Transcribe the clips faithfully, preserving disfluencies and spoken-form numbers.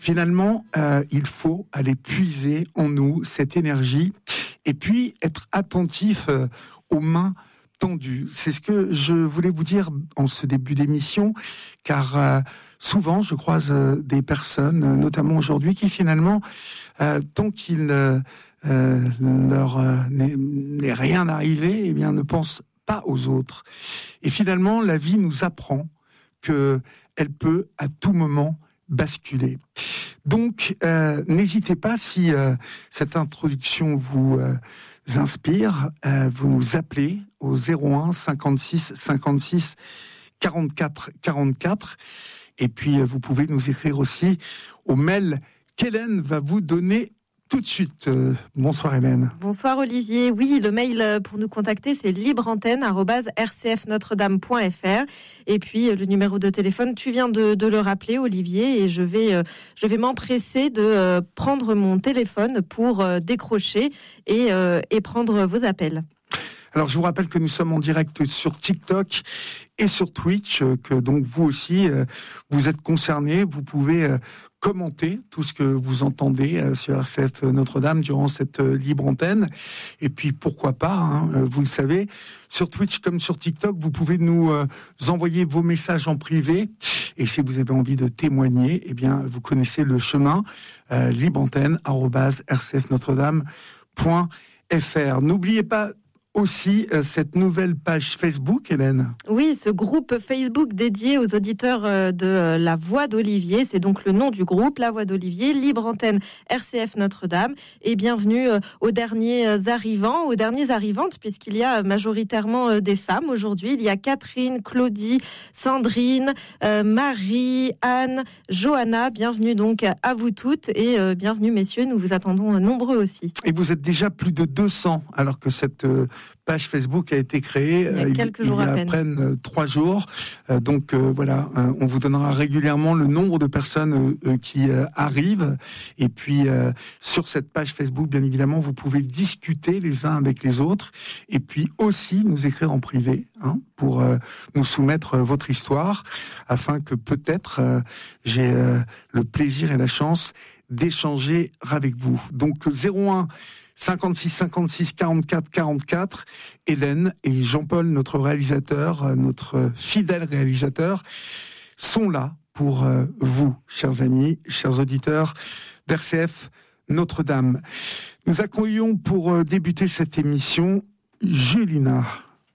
finalement, euh, il faut aller puiser en nous cette énergie et puis être attentif euh, aux mains tendues. C'est ce que je voulais vous dire en ce début d'émission, car euh, souvent je croise euh, des personnes, euh, notamment aujourd'hui, qui finalement, euh, tant qu'il euh, euh, leur euh, n'est, n'est rien arrivé, eh bien ne pensent pas aux autres. Et finalement, la vie nous apprend que elle peut à tout moment basculer. Donc, euh, n'hésitez pas, si euh, cette introduction vous euh, inspire, euh, vous nous appelez au zéro un cinquante-six cinquante-six quarante-quatre quarante-quatre, et puis euh, vous pouvez nous écrire aussi au mail qu'Hélène va vous donner tout de suite. Euh, bonsoir Hélène. Bonsoir Olivier. Oui, le mail pour nous contacter, c'est libreantenne arobase r c f notre dame point f r. Et puis le numéro de téléphone, tu viens de, de le rappeler Olivier, et je vais, euh, je vais m'empresser de euh, prendre mon téléphone pour euh, décrocher et, euh, et prendre vos appels. Alors je vous rappelle que nous sommes en direct sur TikTok et sur Twitch, euh, que donc vous aussi, euh, vous êtes concernés, vous pouvez euh, commenter tout ce que vous entendez euh, sur R C F Notre-Dame durant cette euh, libre antenne. Et puis pourquoi pas, hein, euh, vous le savez, sur Twitch comme sur TikTok, vous pouvez nous euh, envoyer vos messages en privé. Et si vous avez envie de témoigner, eh bien vous connaissez le chemin, euh, libreantenne arobase r c f notre dame point f r. N'oubliez pas aussi euh, cette nouvelle page Facebook, Hélène. Oui, ce groupe Facebook dédié aux auditeurs euh, de euh, La Voix d'Olivier, c'est donc le nom du groupe, La Voix d'Olivier, libre antenne R C F Notre-Dame, et bienvenue euh, aux derniers euh, arrivants, aux dernières arrivantes, puisqu'il y a majoritairement euh, des femmes aujourd'hui. Il y a Catherine, Claudie, Sandrine, euh, Marie, Anne, Johanna. Bienvenue donc à vous toutes, et euh, bienvenue messieurs, nous vous attendons euh, nombreux aussi. Et vous êtes déjà plus de deux cents, alors que cette euh, page Facebook a été créée il y a quelques il, jours il y a à peine. euh, trois jours. Euh, donc euh, voilà, euh, on vous donnera régulièrement le nombre de personnes euh, qui euh, arrivent. Et puis euh, sur cette page Facebook, bien évidemment, vous pouvez discuter les uns avec les autres. Et puis aussi nous écrire en privé, hein, pour euh, nous soumettre euh, votre histoire, afin que peut-être euh, j'ai euh, le plaisir et la chance d'échanger avec vous. Donc zéro un cinquante-six cinquante-six quarante-quatre quarante-quatre, Hélène et Jean-Paul, notre réalisateur, notre fidèle réalisateur, sont là pour vous, chers amis, chers auditeurs d'R C F Notre-Dame. Nous accueillons pour débuter cette émission Julina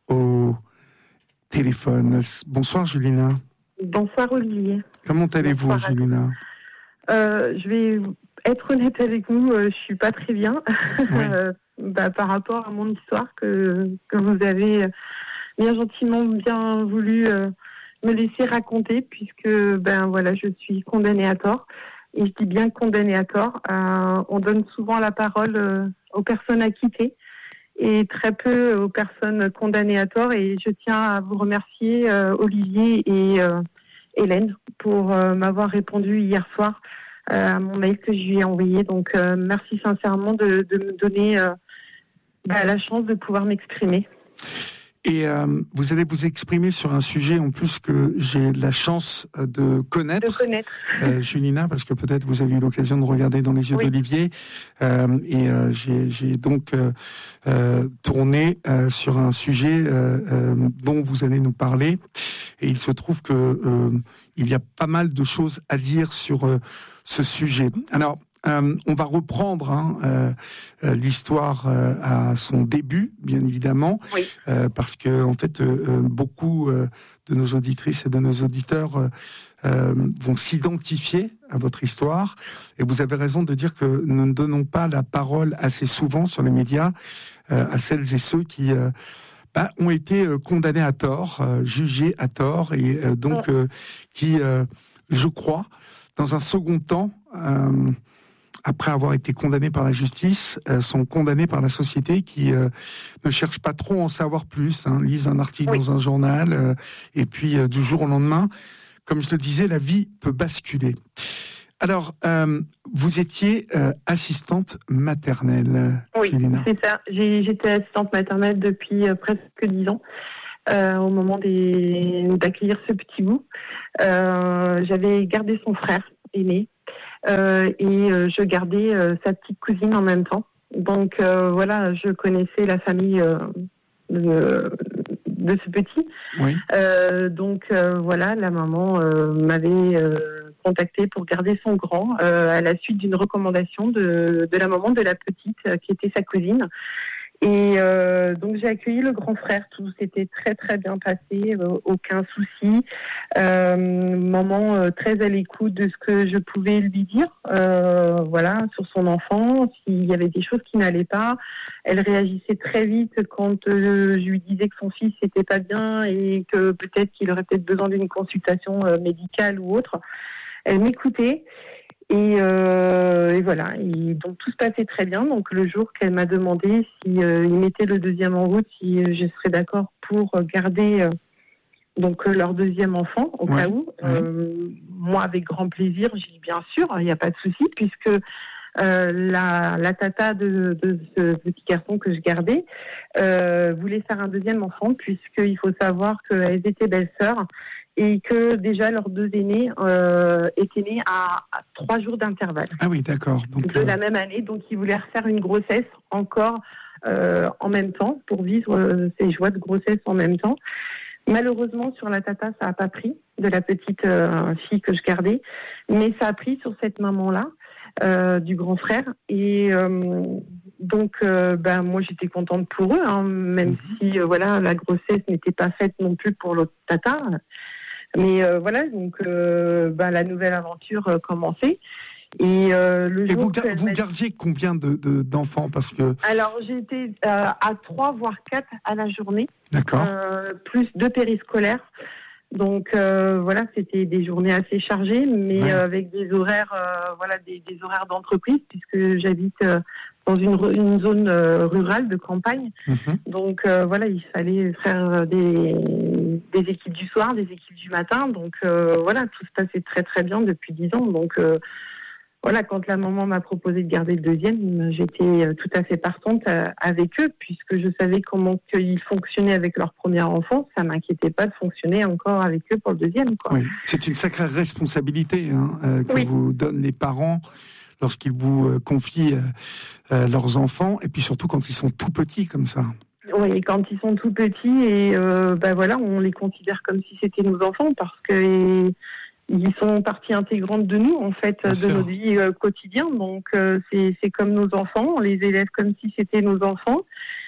au téléphone. Bonsoir Julina. Bonsoir Olivier. Comment allez-vous Bonsoir Julina? euh, Je vais être honnête avec vous, euh, je suis pas très bien. Oui. euh, bah, par rapport à mon histoire que, que vous avez bien gentiment bien voulu euh, me laisser raconter, puisque ben voilà, je suis condamnée à tort. Et je dis bien condamnée à tort. Euh, on donne souvent la parole euh, aux personnes acquittées et très peu aux personnes condamnées à tort. Et je tiens à vous remercier, euh, Olivier et euh, Hélène, pour euh, m'avoir répondu hier soir euh, à mon mail que je lui ai envoyé. Donc, euh, merci sincèrement de, de me donner euh, bah, la chance de pouvoir m'exprimer. Et euh, vous allez vous exprimer sur un sujet en plus que j'ai la chance de connaître, de connaître. Euh, Julina, parce que peut-être vous avez eu l'occasion de regarder dans les yeux oui. d'Olivier. Euh, et euh, j'ai, j'ai donc euh, euh, tourné euh, sur un sujet euh, euh, dont vous allez nous parler. Et il se trouve que euh, il y a pas mal de choses à dire sur euh, ce sujet. Alors, Euh, on va reprendre hein, euh, l'histoire euh, à son début, bien évidemment, oui. euh, parce que en fait, euh, beaucoup euh, de nos auditrices et de nos auditeurs euh, euh, vont s'identifier à votre histoire. Et vous avez raison de dire que nous ne donnons pas la parole assez souvent sur les médias euh, à celles et ceux qui euh, bah, ont été euh, condamnés à tort, euh, jugés à tort, et euh, donc euh, qui, euh, je crois, dans un second temps, euh, après avoir été condamnés par la justice, euh, sont condamnés par la société qui euh, ne cherche pas trop à en savoir plus, hein, lisent un article oui. dans un journal, euh, et puis euh, du jour au lendemain, comme je le disais, la vie peut basculer. Alors, euh, vous étiez euh, assistante maternelle, Oui, Julina. C'est ça. J'ai, j'étais assistante maternelle depuis euh, presque dix ans. Euh, au moment des, d'accueillir ce petit bout, euh, j'avais gardé son frère aîné. euh, et euh, je gardais euh, sa petite cousine en même temps. Donc euh, voilà, je connaissais la famille euh, de, de ce petit. Oui. Euh, donc euh, voilà, la maman euh, m'avait euh, contacté pour garder son grand euh, à la suite d'une recommandation de, de la maman de la petite euh, qui était sa cousine. Et euh, donc j'ai accueilli le grand frère, tout s'était très très bien passé, euh, aucun souci. Euh, maman euh, très à l'écoute de ce que je pouvais lui dire, euh, voilà, sur son enfant, s'il y avait des choses qui n'allaient pas. Elle réagissait très vite quand euh, je lui disais que son fils n'était pas bien et que peut-être qu'il aurait peut-être besoin d'une consultation euh, médicale ou autre. Elle m'écoutait. Et, euh, et voilà, et donc tout se passait très bien. Donc le jour qu'elle m'a demandé si euh, il mettait le deuxième en route, si euh, je serais d'accord pour garder euh, donc euh, leur deuxième enfant au ouais, cas où, ouais. euh, moi avec grand plaisir, j'ai dit bien sûr, il n'y a pas de souci puisque euh, la, la tata de, de ce petit garçon que je gardais euh, voulait faire un deuxième enfant puisqu'il faut savoir qu'elles étaient belles-sœurs. Et que déjà leurs deux aînés euh, étaient nés à, à trois jours d'intervalle. Ah oui, d'accord. Donc, de euh... la même année, donc ils voulaient refaire une grossesse encore euh, en même temps pour vivre euh, ces joies de grossesse en même temps. Malheureusement, sur la tata, ça n'a pas pris de la petite euh, fille que je gardais, mais ça a pris sur cette maman-là euh, du grand frère. Et euh, donc, euh, ben moi, j'étais contente pour eux, hein, même mm-hmm. si euh, voilà, la grossesse n'était pas faite non plus pour l'autre tata. Mais euh, voilà, donc euh, bah, la nouvelle aventure euh, commençait. Et, euh, le Et jour vous, ga- vous gardiez combien de, de, d'enfants parce que... Alors j'étais euh, à trois, voire quatre à la journée. D'accord. Euh, plus deux périscolaires. Donc euh, voilà, c'était des journées assez chargées, mais ouais. euh, avec des horaires, euh, voilà, des, des horaires d'entreprise, puisque j'habite euh, dans une, une zone euh, rurale de campagne. Mm-hmm. Donc euh, voilà, il fallait faire des, des équipes du soir, des équipes du matin. Donc euh, voilà, tout se passait très très bien depuis dix ans. Donc euh, voilà, quand la maman m'a proposé de garder le deuxième, j'étais tout à fait partante avec eux, puisque je savais comment ils fonctionnaient avec leur premier enfant. Ça m'inquiétait pas de fonctionner encore avec eux pour le deuxième, quoi. Oui, c'est une sacrée responsabilité hein, euh, que oui. vous donnent les parents lorsqu'ils vous euh, confient euh, euh, leurs enfants, et puis surtout quand ils sont tout petits comme ça. Oui, quand ils sont tout petits, et euh, ben voilà, on les considère comme si c'était nos enfants, parce que... Et, ils sont partie intégrante de nous, en fait, Bien de sûr. Notre vie euh, quotidienne. Donc, euh, c'est, c'est comme nos enfants. On les élève comme si c'était nos enfants.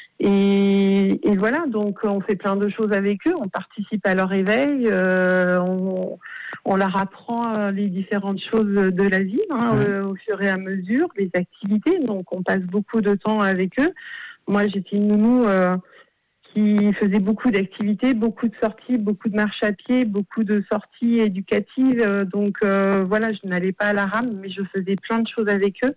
Et, et voilà, donc on fait plein de choses avec eux. On participe à leur éveil. Euh, on, on leur apprend euh, les différentes choses de la vie hein, ouais. euh, au fur et à mesure, les activités. Donc, on passe beaucoup de temps avec eux. Moi, j'étais une nounou... Euh, qui faisait beaucoup d'activités, beaucoup de sorties, beaucoup de marches à pied, beaucoup de sorties éducatives. Donc euh, voilà, je n'allais pas à la rame, mais je faisais plein de choses avec eux.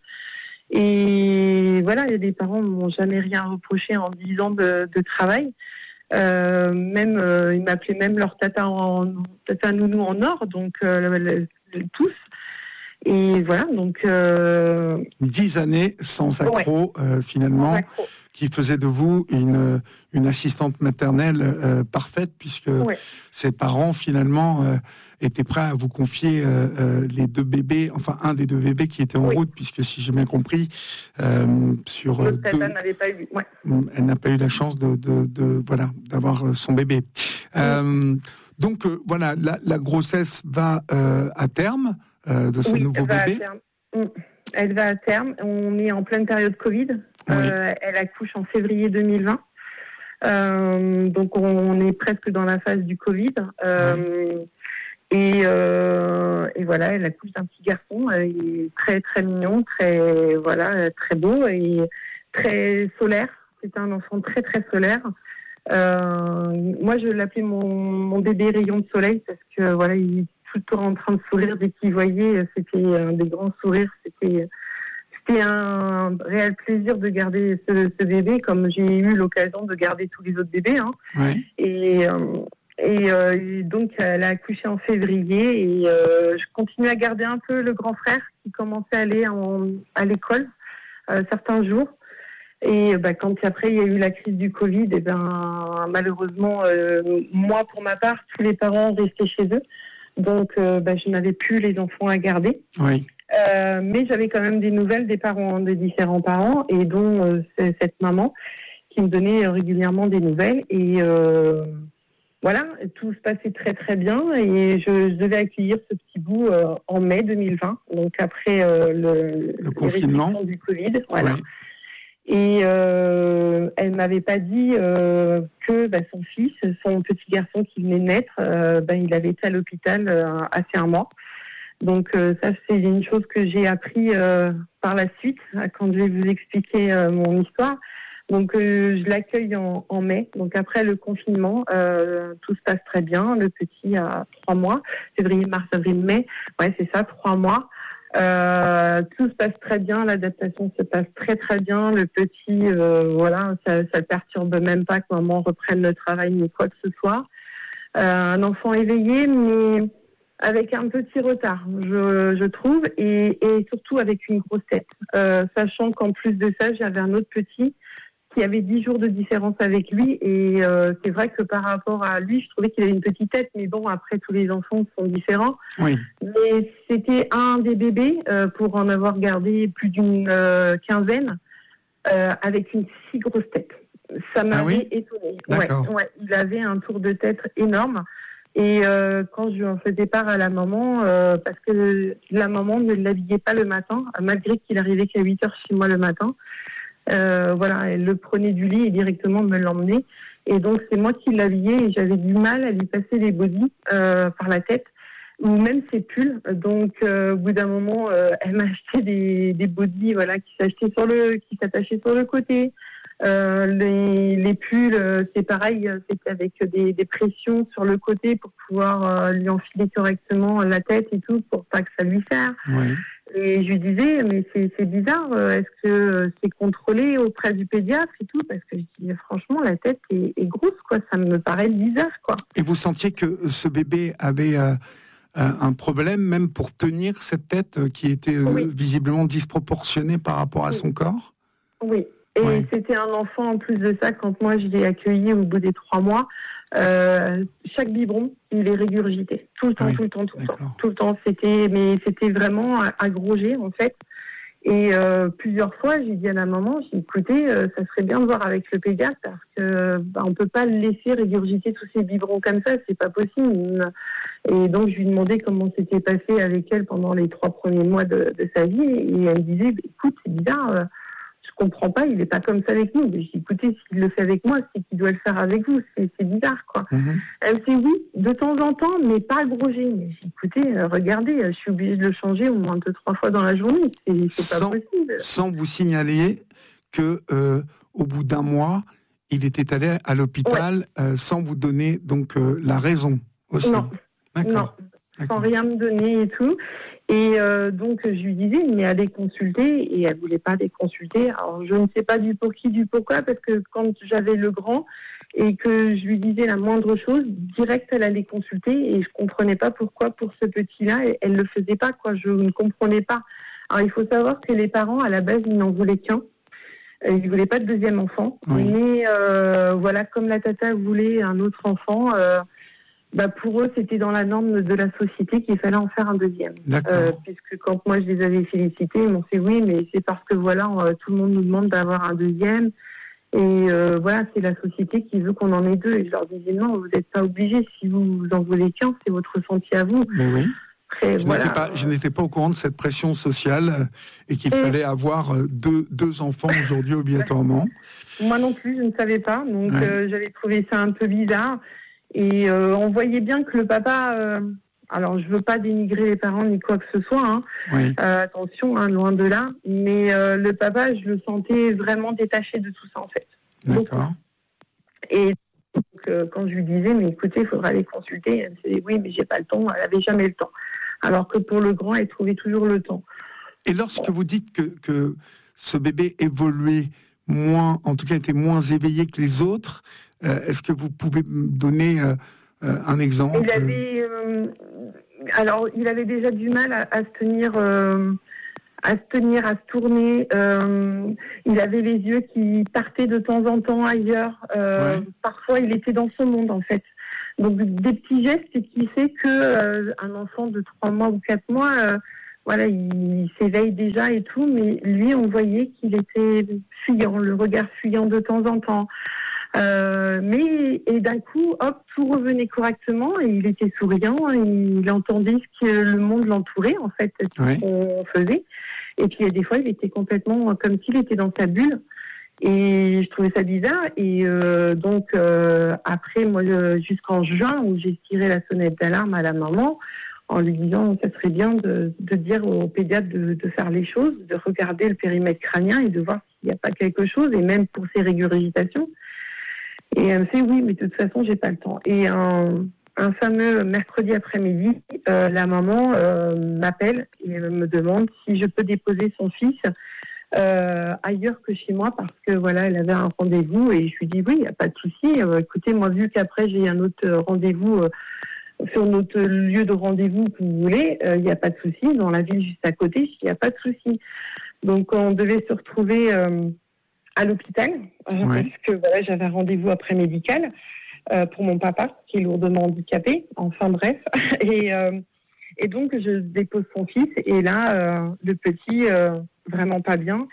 Et voilà, les parents ne m'ont jamais rien reproché en dix ans de, de travail. Euh, même, euh, ils m'appelaient même leur tata, en, tata nounou en or, donc euh, le, le, tous. Et voilà, donc... Euh... Dix années sans accro, ouais. euh, finalement. Sans accro. Qui faisait de vous une, une assistante maternelle euh, parfaite, puisque ouais. ses parents, finalement, euh, étaient prêts à vous confier euh, euh, les deux bébés, enfin, un des deux bébés qui était en oui. route, puisque, si j'ai bien compris, euh, sur L'autre deux... Elle n'avait pas eu, ouais. Elle n'a pas eu la chance de, de, de, voilà, d'avoir son bébé. Oui. Euh, donc, euh, voilà, la, la grossesse va euh, à terme euh, de ce oui, nouveau elle bébé. Va à terme. Elle va à terme. On est en pleine période Covid. Oui. Euh, elle accouche en février deux mille vingt. Euh, donc on est presque dans la phase du Covid. Euh, oui. et, euh, et voilà, elle accouche d'un petit garçon. Il est très très mignon, très voilà, très beau et très solaire. C'est un enfant très très solaire. Euh, moi, je l'appelais mon, mon bébé rayon de soleil parce que voilà, il est tout le temps en train de sourire dès qu'il voyait. C'était un des grands sourires. C'était C'était un réel plaisir de garder ce, ce bébé, comme j'ai eu l'occasion de garder tous les autres bébés. Hein. Ouais. Et, euh, et, euh, et donc, elle a accouché en février. Et euh, je continue à garder un peu le grand frère qui commençait à aller en, à l'école euh, certains jours. Et bah, quand après il y a eu la crise du Covid, et ben malheureusement, euh, moi pour ma part, tous les parents restaient chez eux. Donc, euh, bah, je n'avais plus les enfants à garder. Oui. Euh, mais j'avais quand même des nouvelles des parents, des différents parents, et dont euh, cette maman qui me donnait régulièrement des nouvelles. Et euh, voilà, tout se passait très très bien. Et je, je devais accueillir ce petit bout euh, en mai deux mille vingt, donc après euh, le, le confinement du Covid. Voilà. Oui. Et euh, elle m'avait pas dit euh, que bah, son fils, son petit garçon qui venait de naître, euh, bah, il avait été à l'hôpital euh, assez un mois. Donc euh, ça, c'est une chose que j'ai appris euh, par la suite, quand je vais vous expliquer euh, mon histoire. Donc euh, je l'accueille en, en mai, donc après le confinement, euh, tout se passe très bien. Le petit a trois mois, février, mars, avril, mai, ouais c'est ça, trois mois. Euh, tout se passe très bien, l'adaptation se passe très très bien. Le petit, euh, voilà, ça ne perturbe même pas que maman reprenne le travail ni quoi que ce soit. Euh, un enfant éveillé, mais avec un petit retard, je, je trouve, et, et surtout avec une grosse tête. Euh, sachant qu'en plus de ça, j'avais un autre petit qui avait dix jours de différence avec lui, et euh, c'est vrai que par rapport à lui, je trouvais qu'il avait une petite tête, mais bon, après, tous les enfants sont différents. Oui. Mais c'était un des bébés, euh, pour en avoir gardé plus d'une euh, quinzaine, euh, avec une si grosse tête. Ça m'avait ah oui étonnée. D'accord. Ouais, ouais, il avait un tour de tête énorme. Et euh, quand je lui en faisais part à la maman, euh, parce que la maman ne l'habillait pas le matin, malgré qu'il arrivait qu'à huit heures chez moi le matin, euh, voilà, elle le prenait du lit et directement me l'emmenait. Et donc c'est moi qui l'habillais, et j'avais du mal à lui passer les bodys euh, par la tête, ou même ses pulls. Donc euh, au bout d'un moment, euh, elle m'a acheté des, des bodys, voilà, qui s'achetaient sur le, qui s'attachaient sur le côté. Euh, les, les pulls, euh, c'est pareil, c'était avec des, des pressions sur le côté pour pouvoir euh, lui enfiler correctement la tête et tout, pour pas que ça lui serre. Oui. Et je lui disais, mais c'est, c'est bizarre, est-ce que c'est contrôlé auprès du pédiatre et tout? Parce que je dis, franchement, la tête est, est grosse, quoi. Ça me paraît bizarre, quoi. Et vous sentiez que ce bébé avait euh, un problème même pour tenir cette tête qui était euh, oui. visiblement disproportionnée par rapport à oui. son corps? Oui. Et ouais. C'était un enfant, en plus de ça, quand moi je l'ai accueilli au bout des trois mois, euh, chaque biberon, il est régurgité. Tout le temps, oui. tout le temps, tout le D'accord. temps. Tout le temps, c'était, mais c'était vraiment à gros-jet, en fait. Et euh, plusieurs fois, j'ai dit à la maman, j'ai dit, écoutez, euh, ça serait bien de voir avec le pédiatre, parce que bah, on peut pas le laisser régurgiter tous ces biberons comme ça, c'est pas possible. Et donc, je lui demandais comment c'était passé avec elle pendant les trois premiers mois de, de sa vie, et elle me disait, écoute, c'est bizarre, euh, je comprends pas, il est pas comme ça avec nous. J'ai dit, écoutez, s'il le fait avec moi, c'est qu'il doit le faire avec vous. C'est, c'est bizarre, quoi. Mm-hmm. Elle me dit, oui, de temps en temps, mais pas gros G. Mais j'ai dit, écoutez, euh, regardez, je suis obligée de le changer au moins deux, trois fois dans la journée. C'est, c'est sans, pas possible. Sans vous signaler que, euh, au bout d'un mois, il était allé à l'hôpital, ouais. euh, sans vous donner donc euh, la raison aussi. Non. D'accord. Non. D'accord. Sans rien me donner et tout. Et euh, donc, je lui disais, mais allez consulter, et elle voulait pas aller consulter. Alors, je ne sais pas du pour qui, du pourquoi, parce que quand j'avais le grand et que je lui disais la moindre chose, direct, elle allait consulter, et je comprenais pas pourquoi, pour ce petit-là, elle le faisait pas, quoi. Je ne comprenais pas. Alors, il faut savoir que les parents, à la base, ils n'en voulaient qu'un. Ils voulaient pas de deuxième enfant. Oui. Mais euh, voilà, comme la tata voulait un autre enfant, euh, bah pour eux, c'était dans la norme de la société qu'il fallait en faire un deuxième. Euh, puisque quand moi je les avais félicités, ils m'ont fait oui, mais c'est parce que voilà, euh, tout le monde nous demande d'avoir un deuxième. Et euh, voilà, c'est la société qui veut qu'on en ait deux. Et je leur disais non, vous n'êtes pas obligés. Si vous en voulez qu'un, c'est votre ressenti à vous. Mais oui. Après, je, voilà. n'étais pas, je n'étais pas au courant de cette pression sociale et qu'il et... fallait avoir deux, deux enfants aujourd'hui obligatoirement. Moi non plus, je ne savais pas. Donc ouais. euh, j'avais trouvé ça un peu bizarre. Et euh, on voyait bien que le papa, euh, alors je veux pas dénigrer les parents ni quoi que ce soit, hein, oui. euh, attention, hein, loin de là, mais euh, le papa, je le sentais vraiment détaché de tout ça en fait. D'accord. Beaucoup. Et donc, euh, quand je lui disais, mais écoutez, il faudra aller consulter, elle me disait oui, mais j'ai pas le temps, elle avait jamais le temps. Alors que pour le grand, elle trouvait toujours le temps. Et lorsque vous dites que, que ce bébé évoluait moins, en tout cas était moins éveillé que les autres, Euh, est-ce que vous pouvez me donner euh, euh, un exemple? Il avait, euh, alors, il avait déjà du mal à, à se tenir, euh, à se tenir, à se tourner. Euh, il avait les yeux qui partaient de temps en temps ailleurs. Euh, ouais. Parfois, il était dans son monde, en fait. Donc, des petits gestes qui fait que euh, un enfant de trois mois ou quatre mois euh, voilà, il, il s'éveille déjà et tout, mais lui, on voyait qu'il était fuyant, le regard fuyant de temps en temps. Euh, mais et d'un coup, hop, tout revenait correctement et il était souriant, il entendait ce que le monde l'entourait en fait, ce oui. qu'on faisait. Et puis des fois, il était complètement comme s'il était dans sa bulle. Et je trouvais ça bizarre. Et euh, donc euh, après, moi, jusqu'en juin, où j'ai tiré la sonnette d'alarme à la maman en lui disant ça serait bien de, de dire au pédiatre de, de faire les choses, de regarder le périmètre crânien et de voir s'il n'y a pas quelque chose, et même pour ses régurgitations. Et elle me fait oui, mais de toute façon, j'ai pas le temps. Et un, un fameux mercredi après-midi, euh, la maman euh, m'appelle et me demande si je peux déposer son fils euh, ailleurs que chez moi parce que voilà, elle avait un rendez-vous et je lui dis oui, il n'y a pas de souci. Euh, écoutez, moi vu qu'après j'ai un autre rendez-vous euh, sur notre lieu de rendez-vous que vous voulez, il euh, n'y a pas de souci. Dans la ville juste à côté, il n'y a pas de souci. Donc on devait se retrouver euh, à l'hôpital, euh, ouais. parce que voilà, j'avais un rendez-vous après-médical euh, pour mon papa, qui est lourdement handicapé, enfin bref. Et, euh, et donc, je dépose son fils, et là, euh, le petit, euh, vraiment pas bien,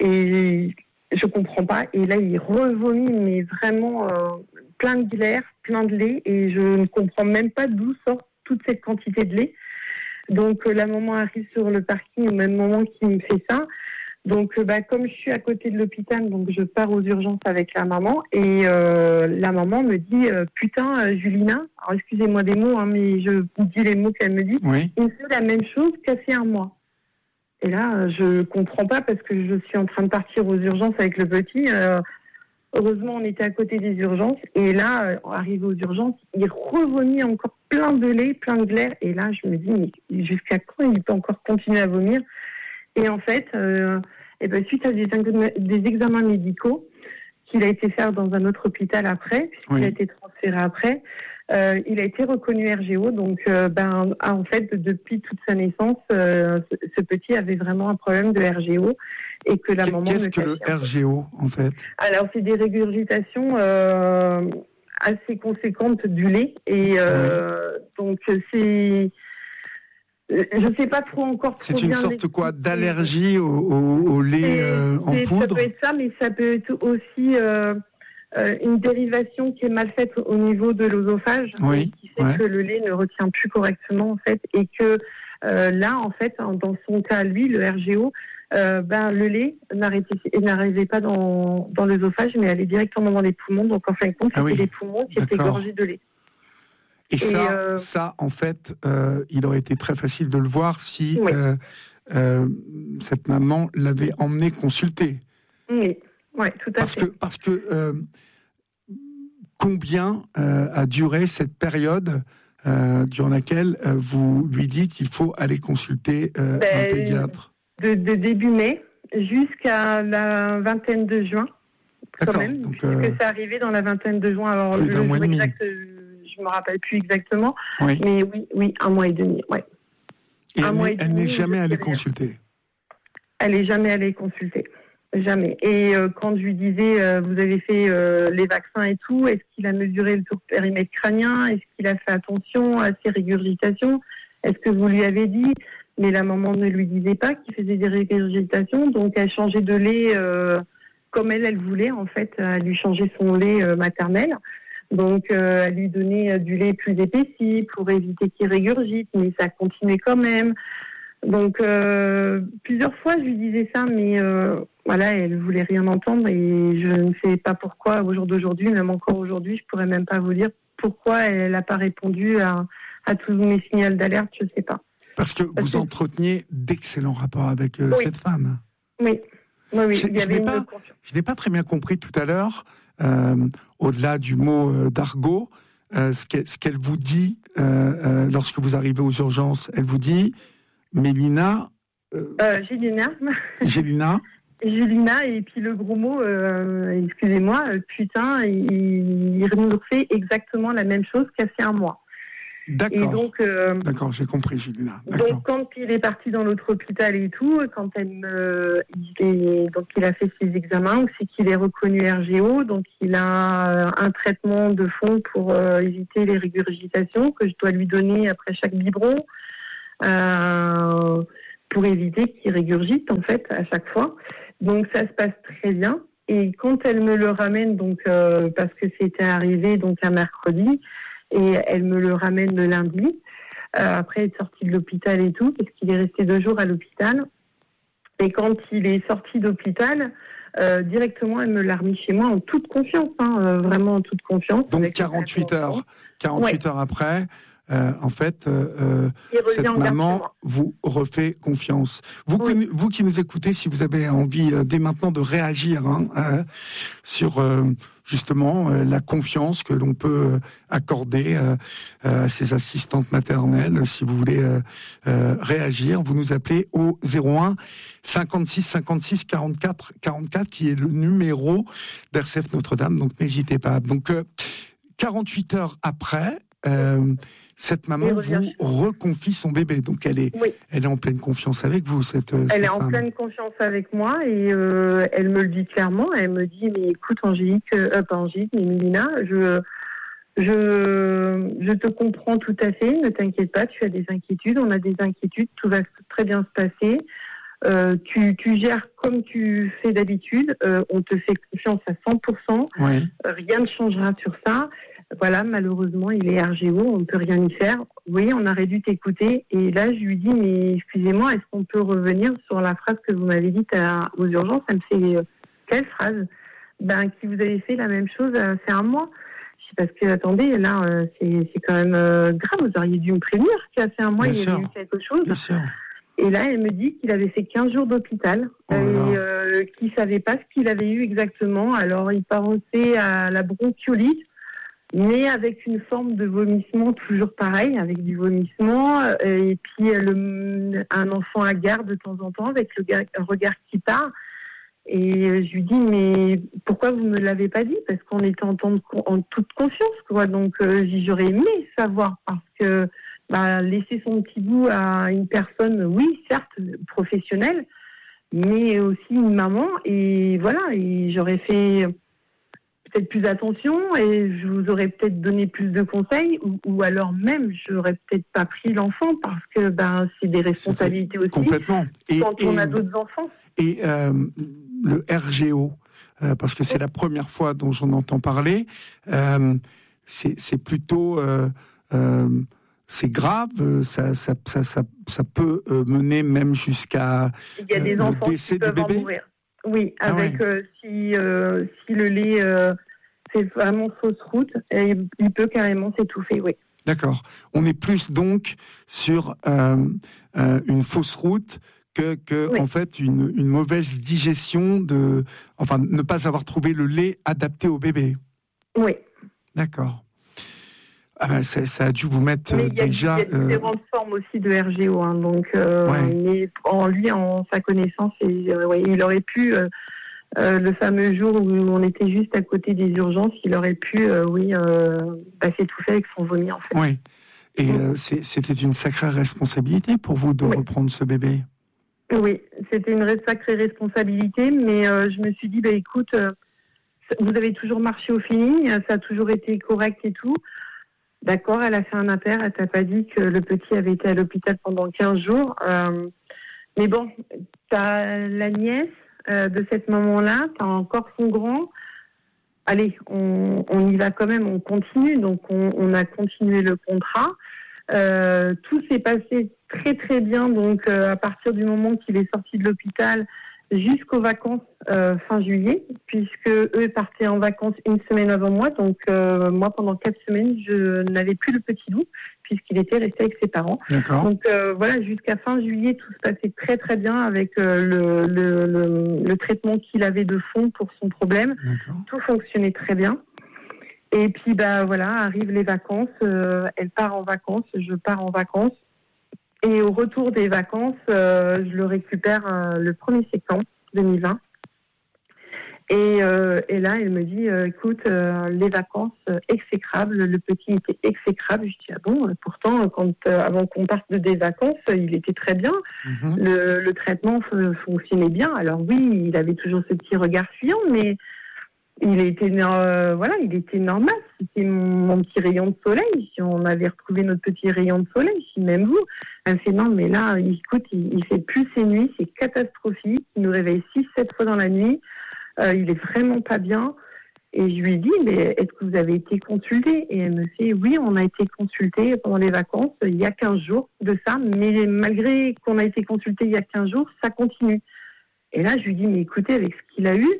et je comprends pas, et là, il revomit, mais vraiment euh, plein de glaire, plein de lait, et je ne comprends même pas d'où sort toute cette quantité de lait. Donc, euh, la maman arrive sur le parking au même moment qu'il me fait ça. Donc, bah, comme je suis à côté de l'hôpital, donc je pars aux urgences avec la maman et euh, la maman me dit euh, putain, euh, Julina, alors excusez-moi des mots, hein, mais je vous dis les mots qu'elle me dit. Oui. Il me fait la même chose qu'il y a fait un mois. Et là, je comprends pas parce que je suis en train de partir aux urgences avec le petit. Euh, heureusement, on était à côté des urgences et là, euh, arrivé aux urgences, il revomit encore plein de lait, plein de glaire. Et là, je me dis mais jusqu'à quand il peut encore continuer à vomir? Et en fait, euh, et ben, suite à des, des examens médicaux qu'il a été faire dans un autre hôpital après, puisqu'il oui. a été transféré après, euh, il a été reconnu R G O. Donc, euh, ben, en fait, depuis toute sa naissance, euh, ce, ce petit avait vraiment un problème de R G O et que la Qu'est-ce maman. Qu'est-ce que le R G O en fait? Alors, c'est des régurgitations euh, assez conséquentes du lait et euh, oui. donc c'est. Je ne sais pas trop encore. C'est une sorte quoi d'allergie au, au, au lait euh, en poudre. Ça peut être ça, mais ça peut être aussi euh, euh, une dérivation qui est mal faite au niveau de l'œsophage, oui, qui fait ouais. que le lait ne retient plus correctement en fait, et que euh, là en fait, dans son cas lui, le R G O, euh, ben le lait n'arrivait pas dans, dans l'œsophage, mais allait directement dans les poumons. Donc en fin de compte, c'était ah oui. les poumons qui étaient gorgés de lait. Et, et ça, euh... ça, en fait, euh, il aurait été très facile de le voir si oui. euh, euh, cette maman l'avait emmené consulter. Oui, ouais, tout à parce fait. Que, parce que euh, combien euh, a duré cette période euh, durant laquelle euh, vous lui dites il faut aller consulter euh, ben, un pédiatre? de, de début mai jusqu'à la vingtaine de juin, quand même, donc, puisque euh, c'est arrivé dans la vingtaine de juin. Alors, plus d'un mois et demi. Exact, je me rappelle plus exactement, oui. mais oui, oui, un mois et demi, ouais. Et un elle, mois et elle n'est jamais allée consulter. Elle n'est jamais allée consulter, jamais. Et euh, quand je lui disais, euh, vous avez fait euh, les vaccins et tout, est-ce qu'il a mesuré le périmètre crânien, est-ce qu'il a fait attention à ses régurgitations, est-ce que vous lui avez dit? Mais la maman ne lui disait pas qu'il faisait des régurgitations, donc elle changeait de lait euh, comme elle, elle voulait en fait, elle lui changeait son lait euh, maternel. Donc, euh, elle lui donnait euh, du lait plus épaissi pour éviter qu'il régurgite, mais ça continuait quand même. Donc, euh, plusieurs fois, je lui disais ça, mais euh, voilà, elle voulait rien entendre et je ne sais pas pourquoi, au jour d'aujourd'hui, même encore aujourd'hui, je pourrais même pas vous dire pourquoi elle n'a pas répondu à, à tous mes signaux d'alerte, je sais pas. Parce que Parce vous que... entreteniez d'excellents rapports avec euh, oui. cette femme. Oui, oui, oui. Je, il y je avait n'ai pas, je n'ai pas très bien compris tout à l'heure. Euh, au-delà du mot euh, d'argot, euh, ce, qu'elle, ce qu'elle vous dit euh, euh, lorsque vous arrivez aux urgences, elle vous dit, Mélina... Euh, euh, Gélina. Gélina. Gélina, et puis le gros mot, euh, excusez-moi, putain, il, il nous fait exactement la même chose qu'il y a fait un mois. D'accord. Et donc, euh, D'accord, j'ai compris, Julina. D'accord. Donc, quand il est parti dans l'autre hôpital et tout, quand elle me, il est, donc il a fait ses examens, c'est qu'il est reconnu R G O, donc il a un traitement de fond pour euh, éviter les régurgitations que je dois lui donner après chaque biberon. Euh, pour éviter qu'il régurgite en fait à chaque fois. Donc ça se passe très bien. Et quand elle me le ramène, donc euh, parce que c'était arrivé donc un mercredi, et elle me le ramène le lundi, euh, après être sorti de l'hôpital et tout, parce qu'il est resté deux jours à l'hôpital. Et quand il est sorti d'hôpital, euh, directement, elle me l'a remis chez moi en toute confiance, hein, euh, vraiment en toute confiance. Donc quarante-huit heures, quarante-huit ouais. heures après, euh, en fait, euh, cette maman vous refait confiance. Vous, oui. qui, vous qui nous écoutez, si vous avez envie euh, dès maintenant de réagir hein, euh, sur euh, justement euh, la confiance que l'on peut accorder euh, à ses assistantes maternelles, si vous voulez euh, euh, réagir, vous nous appelez au zéro un cinquante-six cinquante-six quarante-quatre quarante-quatre qui est le numéro d'R C F Notre-Dame, donc n'hésitez pas. Donc euh, quarante-huit heures après, euh, cette maman vous reconfie son bébé, donc elle est, oui. elle est en pleine confiance avec vous. Cette, elle cette est femme. en pleine confiance avec moi et euh, elle me le dit clairement. Elle me dit mais écoute Angélique, euh, pas Angélique, mais Mélina, je, je, je te comprends tout à fait. Ne t'inquiète pas, tu as des inquiétudes, on a des inquiétudes, tout va très bien se passer. Euh, tu, tu gères comme tu fais d'habitude. Euh, on te fait confiance à cent pour cent. Oui. Euh, rien ne changera sur ça. Voilà, malheureusement, il est R G O, on ne peut rien y faire. Oui, on aurait dû t'écouter. Et là, je lui dis, mais excusez-moi, est-ce qu'on peut revenir sur la phrase que vous m'avez dite à, aux urgences? Elle me fait, euh, quelle phrase? Ben, qui vous avez fait la même chose, euh, c'est un mois. Je dis, parce que, attendez, là, euh, c'est, c'est quand même euh, grave, vous auriez dû me prévenir qu'il y a fait un mois, Bien il y sûr. avait eu quelque chose. Bien sûr. Et là, elle me dit qu'il avait fait quinze jours d'hôpital oh et euh, qu'il ne savait pas ce qu'il avait eu exactement. Alors, il pensait à la bronchiolite, mais avec une forme de vomissement toujours pareil, avec du vomissement, et puis le, un enfant à garde de temps en temps, avec le gars, un regard qui part. Et je lui dis, mais pourquoi vous ne me l'avez pas dit? Parce qu'on était en, temps de, en toute confiance, quoi. Donc, euh, j'aurais aimé savoir, parce que bah, laisser son petit bout à une personne, oui, certes, professionnelle, mais aussi une maman. Et voilà, et j'aurais fait peut-être plus attention et je vous aurais peut-être donné plus de conseils ou, ou alors même j'aurais peut-être pas pris l'enfant parce que ben c'est des responsabilités aussi complètement et, quand et, on a d'autres enfants. Et euh, le R G O, euh, parce que c'est oui. la première fois dont j'en entends parler, euh, c'est, c'est plutôt euh, euh, c'est grave, ça ça ça ça, ça peut mener même jusqu'à Il y a des euh, enfants le décès qui peuvent du bébé. En mourir. Oui, ah avec ouais. euh, si euh, si le lait euh, c'est vraiment fausse route, et il peut carrément s'étouffer, oui. D'accord. On est plus donc sur euh, euh, une fausse route que, que oui. en fait une, une mauvaise digestion de, enfin ne pas avoir trouvé le lait adapté au bébé. Oui. D'accord. Ah ben, ça, ça a dû vous mettre mais y a, déjà. Il y a différentes euh... formes aussi de R G O, hein, donc euh, ouais. mais en lui, en sa connaissance, et, euh, ouais, il aurait pu. Euh, Euh, le fameux jour où on était juste à côté des urgences, il aurait pu, euh, oui, euh, bah, s'étouffer avec son vomi, en fait. Oui. Et mmh. euh, c'est, c'était une sacrée responsabilité pour vous de oui. reprendre ce bébé. Oui, c'était une sacrée responsabilité, mais euh, je me suis dit, bah, écoute, euh, vous avez toujours marché au feeling, ça a toujours été correct et tout. D'accord, elle a fait un impair, elle t'a pas dit que le petit avait été à l'hôpital pendant quinze jours. Euh, mais bon, t'as la nièce Euh, de cette maman-là, t'as encore son grand. Allez, on, on y va quand même, on continue. Donc, on, on a continué le contrat. Euh, tout s'est passé très, très bien. Donc, euh, à partir du moment qu'il est sorti de l'hôpital jusqu'aux vacances euh, fin juillet, puisque eux partaient en vacances une semaine avant moi. Donc, euh, moi, pendant quatre semaines, je n'avais plus le petit loup, puisqu'il était resté avec ses parents. D'accord. Donc euh, voilà, jusqu'à fin juillet, tout se passait très très bien avec euh, le, le, le, le traitement qu'il avait de fond pour son problème. D'accord. Tout fonctionnait très bien. Et puis bah voilà, arrivent les vacances, euh, elle part en vacances, je pars en vacances. Et au retour des vacances, euh, je le récupère euh, le premier septembre deux mille vingt. Et, euh, et là, elle me dit, euh, écoute, euh, les vacances euh, exécrables, le petit était exécrable. Je dis, ah bon, pourtant, quand, euh, avant qu'on parte de des vacances, il était très bien. Mm-hmm. Le, le traitement f- fonctionnait bien. Alors oui, il avait toujours ce petit regard fuyant, mais il était, euh, voilà, il était normal. C'était mon, mon petit rayon de soleil. Si on avait retrouvé notre petit rayon de soleil, si même vous. Elle me fait non, mais là, écoute, il, il fait plus ses nuits, c'est catastrophique. Il nous réveille six, sept fois dans la nuit. Euh, il est vraiment pas bien. Et je lui dis, mais est-ce que vous avez été consulté? Et elle me fait, oui, on a été consulté pendant les vacances, il y a quinze jours de ça, mais malgré qu'on a été consulté il y a quinze jours, ça continue. Et là, je lui dis, mais écoutez, avec ce qu'il a eu,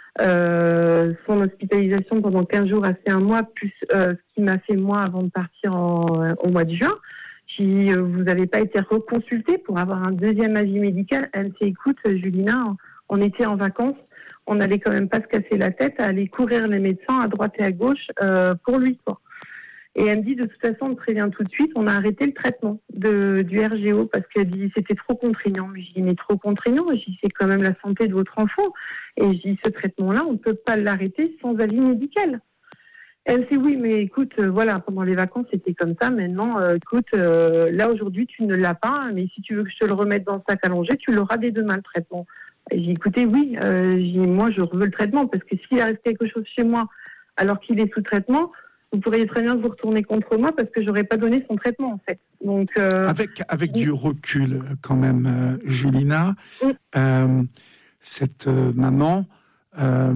euh, son hospitalisation pendant quinze jours a fait un mois, plus euh, ce qu'il m'a fait moi avant de partir en, euh, au mois de juin. Si euh, vous n'avez pas été reconsulté pour avoir un deuxième avis médical, elle me fait, écoute, Julina, on était en vacances, on n'allait quand même pas se casser la tête à aller courir les médecins à droite et à gauche euh, pour lui, quoi. Et elle me dit, de toute façon, on me prévient tout de suite, on a arrêté le traitement de, du R G O parce qu'elle dit c'était trop contraignant. Je dis, mais trop contraignant, je dis, c'est quand même la santé de votre enfant. Et je dis, ce traitement-là, on ne peut pas l'arrêter sans avis médical. Elle me dit, oui, mais écoute, euh, voilà, pendant les vacances, c'était comme ça. Maintenant, euh, écoute, euh, là, aujourd'hui, tu ne l'as pas, mais si tu veux que je te le remette dans le sac à langer, tu l'auras dès demain, le traitement. Et j'ai dit, écoutez, oui, euh, j'ai dit, moi, je veux le traitement parce que s'il reste quelque chose chez moi alors qu'il est sous traitement, vous pourriez très bien vous retourner contre moi parce que j'aurais pas donné son traitement en fait. Donc euh, avec avec du recul quand même, euh, Julina, oui. euh, cette euh, maman euh,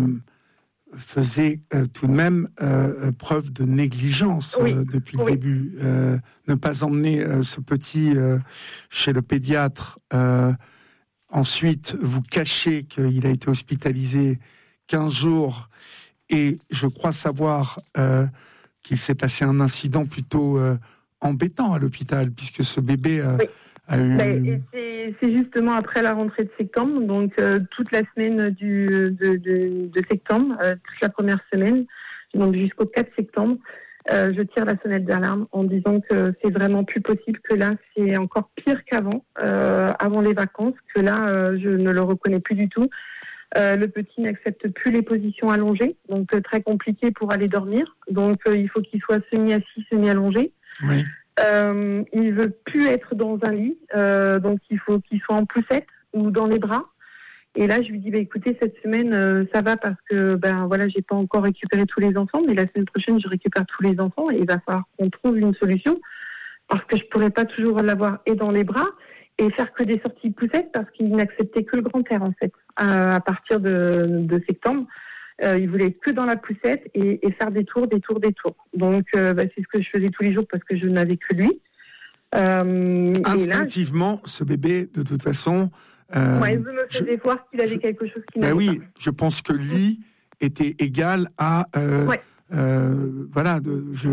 faisait euh, tout de même euh, preuve de négligence oui. euh, depuis le oui. début. Euh, ne pas emmener euh, ce petit euh, chez le pédiatre. Euh, ensuite, vous cachez qu'il a été hospitalisé quinze jours et je crois savoir. Euh, qu'il s'est passé un incident plutôt euh, embêtant à l'hôpital, puisque ce bébé euh, oui. a eu... Ben, et c'est, c'est justement après la rentrée de septembre, donc euh, toute la semaine du, de, de, de septembre, euh, toute la première semaine, donc jusqu'au quatre septembre, euh, je tire la sonnette d'alarme en disant que c'est vraiment plus possible, que là c'est encore pire qu'avant, euh, avant les vacances, que là euh, je ne le reconnais plus du tout. Euh, le petit n'accepte plus les positions allongées, donc euh, très compliqué pour aller dormir. Donc euh, il faut qu'il soit semi-assis, semi-allongé. Oui. Euh, il veut plus être dans un lit, euh, donc il faut qu'il soit en poussette ou dans les bras. Et là, je lui dis, bah, écoutez, cette semaine, euh, ça va parce que ben voilà, j'ai pas encore récupéré tous les enfants, mais la semaine prochaine, je récupère tous les enfants et il va falloir qu'on trouve une solution parce que je pourrais pas toujours l'avoir et dans les bras et faire que des sorties poussettes parce qu'il n'acceptait que le grand air en fait. Euh, à partir de, de septembre, euh, il voulait être que dans la poussette et, et faire des tours, des tours, des tours. Donc euh, bah, c'est ce que je faisais tous les jours parce que je n'avais que lui. Euh, Instinctivement, là, ce bébé, de toute façon... Euh, ouais, il me faisait je, voir qu'il avait je, quelque chose qui n'avait ben oui, pas. Je pense que lui était égal à... Euh, ouais. Euh, voilà, de, je,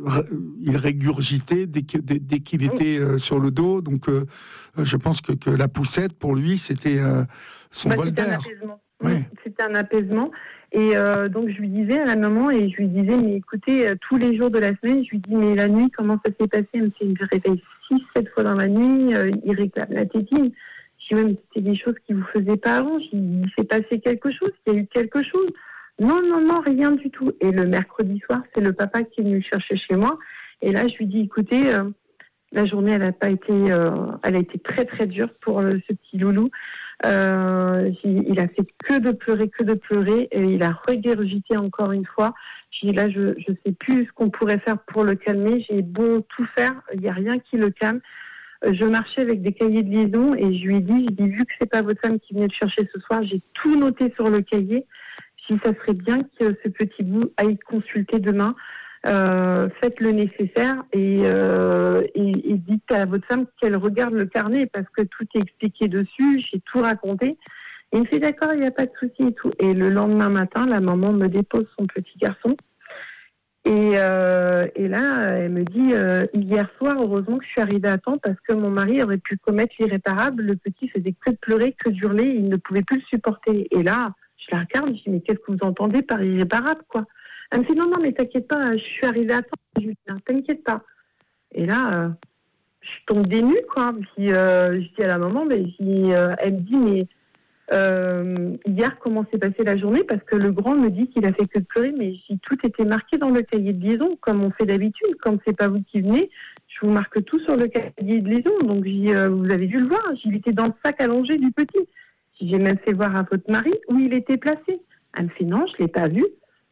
il régurgitait dès, que, dès, dès qu'il était euh, sur le dos, donc euh, je pense que, que la poussette pour lui c'était euh, son bah, bol c'était d'air. Un apaisement. Ouais. C'était un apaisement. Et euh, donc je lui disais à la maman et je lui disais mais écoutez euh, tous les jours de la semaine je lui dis mais la nuit comment ça s'est passé? Elle me fait il me réveille six sept fois dans la nuit, euh, il réclame la tétine. Je dis ouais mais c'était des choses qui vous faisaient pas avant. Je dis il s'est passé quelque chose, il y a eu quelque chose. Non, non, non, rien du tout. Et le mercredi soir, c'est le papa qui est venu le chercher chez moi. Et là, je lui dis, écoutez, euh, la journée, elle a pas été, euh, elle a été très, très dure pour euh, ce petit loulou. Euh, il a fait que de pleurer, que de pleurer. Et il a regurgité encore une fois. Je dis, là, je ne sais plus ce qu'on pourrait faire pour le calmer. J'ai beau tout faire, il n'y a rien qui le calme. Je marchais avec des cahiers de liaison et je lui ai dit, je dis, vu que c'est pas votre femme qui venait le chercher ce soir, j'ai tout noté sur le cahier. Si ça serait bien que ce petit bout aille consulter demain, euh, faites le nécessaire et, euh, et, et dites à votre femme qu'elle regarde le carnet parce que tout est expliqué dessus, j'ai tout raconté. Et il me fait d'accord, il n'y a pas de souci et tout. Et le lendemain matin, la maman me dépose son petit garçon. Et, euh, et là, elle me dit, euh, hier soir, heureusement que je suis arrivée à temps parce que mon mari aurait pu commettre l'irréparable. Le petit faisait que de pleurer, que d'hurler, il ne pouvait plus le supporter. Et là, je la regarde, je dis, mais qu'est-ce que vous entendez par irréparable, quoi? Elle me dit, non, non, mais t'inquiète pas, je suis arrivée à temps. Je lui dis, non, t'inquiète pas. Et là, euh, je tombe des nues, quoi. Puis, euh, je dis à la maman, mais je dis, euh, elle me dit, mais euh, hier, comment s'est passée la journée? Parce que le grand me dit qu'il a fait que de pleurer, mais je dis, tout était marqué dans le cahier de liaison, comme on fait d'habitude. Quand c'est pas vous qui venez, je vous marque tout sur le cahier de liaison. Donc, je dis, euh, vous avez dû le voir, il était dans le sac allongé du petit. J'ai même fait voir à votre mari où il était placé. Elle me fait non, je ne l'ai pas vu.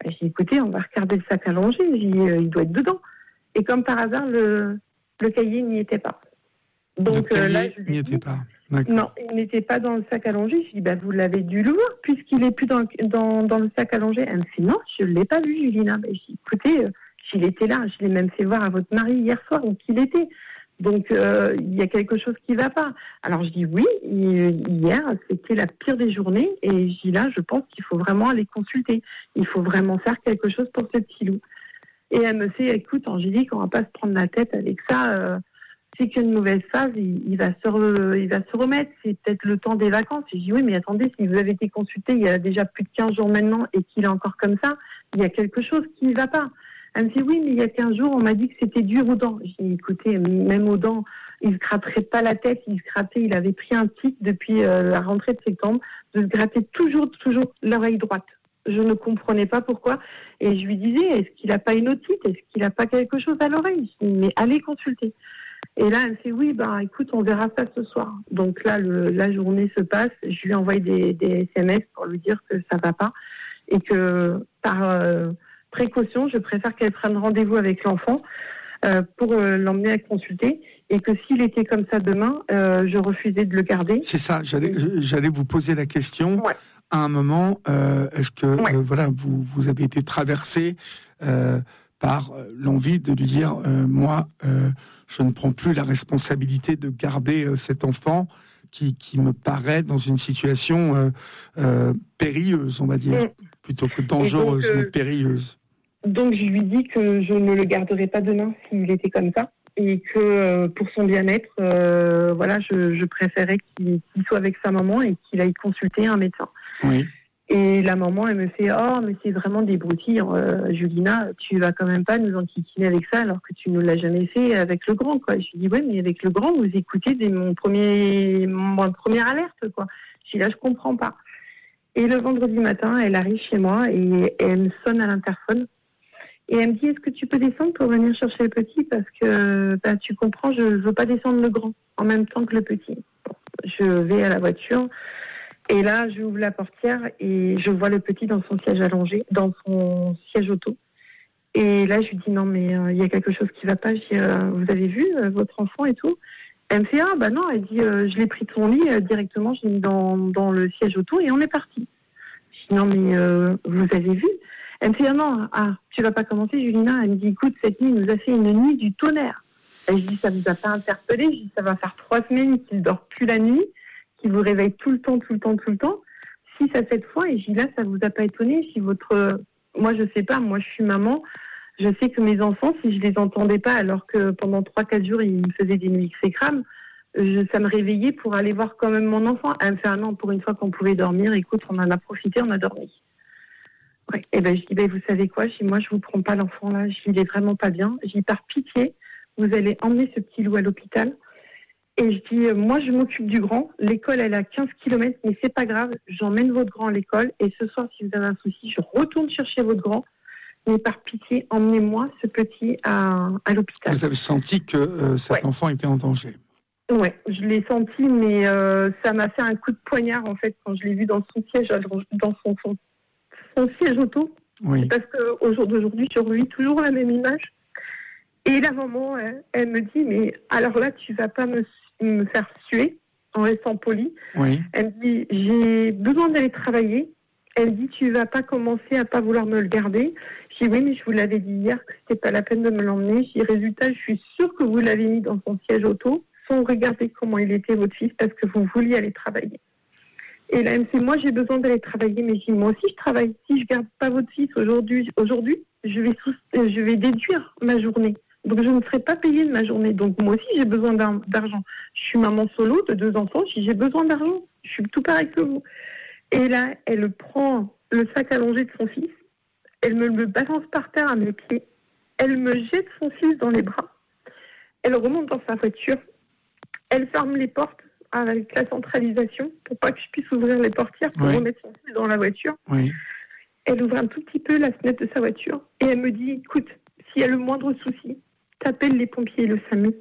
J'ai dit, écoutez, on va regarder le sac à langer. J'ai dit, euh, il doit être dedans. Et comme par hasard, le, le cahier n'y était pas. Donc, le cahier euh, là, je n'y était pas. D'accord. Non, il n'était pas dans le sac à langer. Je dis, bah, vous l'avez dû le voir, puisqu'il n'est plus dans, dans, dans le sac à langer. Elle me fait, non, je ne l'ai pas vu, Julina. Bah, je dis, écoutez, euh, il était là. Je l'ai même fait voir à votre mari hier soir, donc il était. Donc, euh, il y a quelque chose qui ne va pas. Alors, je dis, oui, hier, c'était la pire des journées. Et je dis, là, je pense qu'il faut vraiment aller consulter. Il faut vraiment faire quelque chose pour ce petit loup. Et elle me fait, écoute, Angélique, on ne va pas se prendre la tête avec ça. Euh, c'est qu'une mauvaise phase, il, il, va se re, il va se remettre. C'est peut-être le temps des vacances. Et je dis, oui, mais attendez, si vous avez été consulté il y a déjà plus de quinze jours maintenant et qu'il est encore comme ça, il y a quelque chose qui ne va pas. Elle me dit, oui, mais il y a quinze jours, on m'a dit que c'était dur aux dents. J'ai dit, écoutez, même aux dents, il ne se gratterait pas la tête, il se grattait, il avait pris un tic depuis euh, la rentrée de septembre, de se gratter toujours, toujours l'oreille droite. Je ne comprenais pas pourquoi. Et je lui disais, est-ce qu'il n'a pas une otite? Est-ce qu'il n'a pas quelque chose à l'oreille? Je dis, mais allez consulter. Et là, elle me fait, oui, ben, écoute, on verra ça ce soir. Donc là, le, la journée se passe. Je lui envoie des, des S M S pour lui dire que ça ne va pas. Et que par euh, précaution, je préfère qu'elle prenne rendez-vous avec l'enfant euh, pour euh, l'emmener à consulter. Et que s'il était comme ça demain, euh, je refusais de le garder. C'est ça, j'allais, j'allais vous poser la question. Ouais. À un moment, euh, est-ce que ouais. euh, voilà, vous, vous avez été traversé euh, par l'envie de lui dire, euh, moi, euh, je ne prends plus la responsabilité de garder euh, cet enfant qui, qui me paraît dans une situation euh, euh, périlleuse, on va dire, mmh. plutôt que dangereuse, donc, euh, mais périlleuse. Donc je lui dis que je ne le garderai pas demain s'il était comme ça. Et que euh, pour son bien-être, euh, voilà, je, je préférais qu'il, qu'il soit avec sa maman et qu'il aille consulter un médecin. Oui. Et la maman, elle me fait, oh, mais c'est vraiment des broutilles, euh, Julina, tu vas quand même pas nous enquiquiner avec ça alors que tu ne l'as jamais fait avec le grand, quoi. Je lui dis, ouais, mais avec le grand, vous écoutez dès mon premier, mon première alerte, quoi. Je dis, là, je comprends pas. Et le vendredi matin, elle arrive chez moi et elle me sonne à l'interphone. Et elle me dit, est-ce que tu peux descendre pour venir chercher le petit? Parce que, bah, tu comprends, je ne veux pas descendre le grand en même temps que le petit. Bon, je vais à la voiture et là, j'ouvre la portière et je vois le petit dans son siège allongé, dans son siège auto. Et là, je lui dis, non, mais il euh, y a quelque chose qui ne va pas. Je dis, euh, vous avez vu euh, votre enfant et tout? Elle me fait, ah, bah non, elle dit, euh, je l'ai pris de son lit euh, directement, je l'ai mis dans, dans le siège auto et on est parti. Je dis, non, mais euh, vous avez vu? Elle me fait, ah non, ah, tu vas pas commencer, Julina. Elle me dit, écoute, cette nuit, il nous a fait une nuit du tonnerre. Et je dis, ça vous a pas interpellé? Je dis, ça va faire trois semaines qu'il ne dort plus la nuit, qu'il vous réveille tout le temps, tout le temps, tout le temps. Six à sept fois. Et je dis, là, ça vous a pas étonné? Si votre, moi, je sais pas, moi, je suis maman. Je sais que mes enfants, si je les entendais pas, alors que pendant trois, quatre jours, ils me faisaient des nuits exécrables, je, ça me réveillait pour aller voir quand même mon enfant. Elle me fait, ah non, pour une fois qu'on pouvait dormir, écoute, on en a profité, on a dormi. Ouais. Et ben je dis, ben, vous savez quoi, je dis, moi je vous prends pas l'enfant là, je dis, il est vraiment pas bien. Je dis, par pitié, vous allez emmener ce petit loup à l'hôpital. Et je dis, euh, moi je m'occupe du grand, l'école elle a quinze kilomètres, mais c'est pas grave, j'emmène votre grand à l'école. Et ce soir, si vous avez un souci, je retourne chercher votre grand. Mais par pitié, emmenez-moi ce petit à, à l'hôpital. Vous avez senti que euh, cet ouais. enfant était en danger? Ouais, je l'ai senti, mais euh, ça m'a fait un coup de poignard en fait quand je l'ai vu dans son siège, dans son son. son siège auto, oui. Parce qu'au jour d'aujourd'hui, je revis toujours la même image. Et la maman, elle, elle me dit, mais alors là, tu vas pas me, me faire suer en restant polie. Oui. Elle me dit, j'ai besoin d'aller travailler. Elle me dit, tu vas pas commencer à pas vouloir me le garder. Je dis, oui, mais je vous l'avais dit hier que c'était pas la peine de me l'emmener. Je dis, résultat, je suis sûre que vous l'avez mis dans son siège auto sans regarder comment il était, votre fils, parce que vous vouliez aller travailler. Et là, elle me fait, moi, j'ai besoin d'aller travailler. Mais je dis, moi aussi, je travaille. Si je garde pas votre fils aujourd'hui, aujourd'hui je vais, sous, je vais déduire ma journée. Donc, je ne serai pas payée de ma journée. Donc, moi aussi, j'ai besoin d'argent. Je suis maman solo de deux enfants. Je dis, j'ai besoin d'argent. Je suis tout pareil que vous. Et là, elle prend le sac allongé de son fils. Elle me le balance par terre à mes pieds. Elle me jette son fils dans les bras. Elle remonte dans sa voiture. Elle ferme les portes avec la centralisation pour pas que je puisse ouvrir les portières pour oui. remettre son fils dans la voiture. Oui. Elle ouvre un tout petit peu la fenêtre de sa voiture et elle me dit, écoute, s'il y a le moindre souci, t'appelles les pompiers et le SAMU.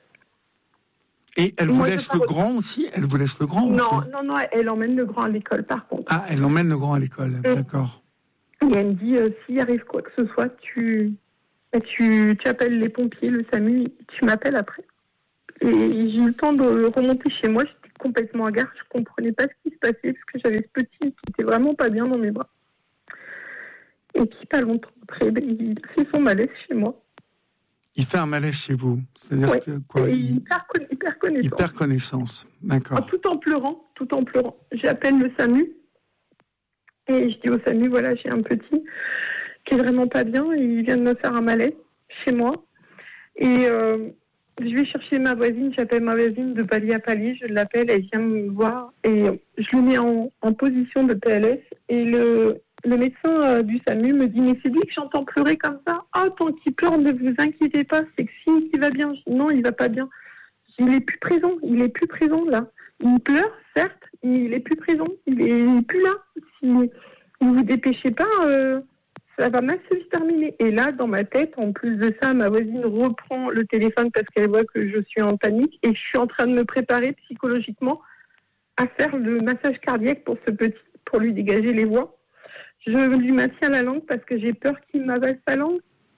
Et elle vous Moi, laisse le grand aussi? Elle vous laisse le grand Non, aussi non, non, elle emmène le grand à l'école par contre. Ah, elle emmène le grand à l'école, mmh. D'accord. Et elle me dit, euh, s'il arrive quoi que ce soit, tu, tu, tu appelles les pompiers, le SAMU, tu m'appelles après. Et j'ai eu le temps de remonter chez moi, j'étais complètement hagarde, je ne comprenais pas ce qui se passait, parce que j'avais ce petit qui était vraiment pas bien dans mes bras. Et qui, pas longtemps après, ben, il fait son malaise chez moi. Il fait un malaise chez vous, c'est-à-dire ouais. que quoi il, il, perd, il perd connaissance. Il perd connaissance, d'accord. En, tout en pleurant, tout en pleurant. J'appelle le SAMU, et je dis au SAMU, voilà, j'ai un petit qui est vraiment pas bien, et il vient de me faire un malaise chez moi. Et... Euh, je vais chercher ma voisine, j'appelle ma voisine de palier à palier, je l'appelle, elle vient me voir et je le mets en, en position de P L S et le, le médecin euh, du SAMU me dit « mais c'est lui que j'entends pleurer comme ça ?»« Ah, tant qu'il pleure, ne vous inquiétez pas, c'est que si, il va bien. » Je dis « Non, il va pas bien. » Il est plus présent, il est plus présent là. Il pleure, certes, mais il est plus présent, il est plus là. Si vous vous dépêchez pas... Euh, ça va mal se terminer. Et là, dans ma tête, en plus de ça, ma voisine reprend le téléphone parce qu'elle voit que je suis en panique et je suis en train de me préparer psychologiquement à faire le massage cardiaque pour ce petit, pour lui dégager les voies. Je lui maintiens la langue parce que j'ai peur qu'il m'avale sa langue.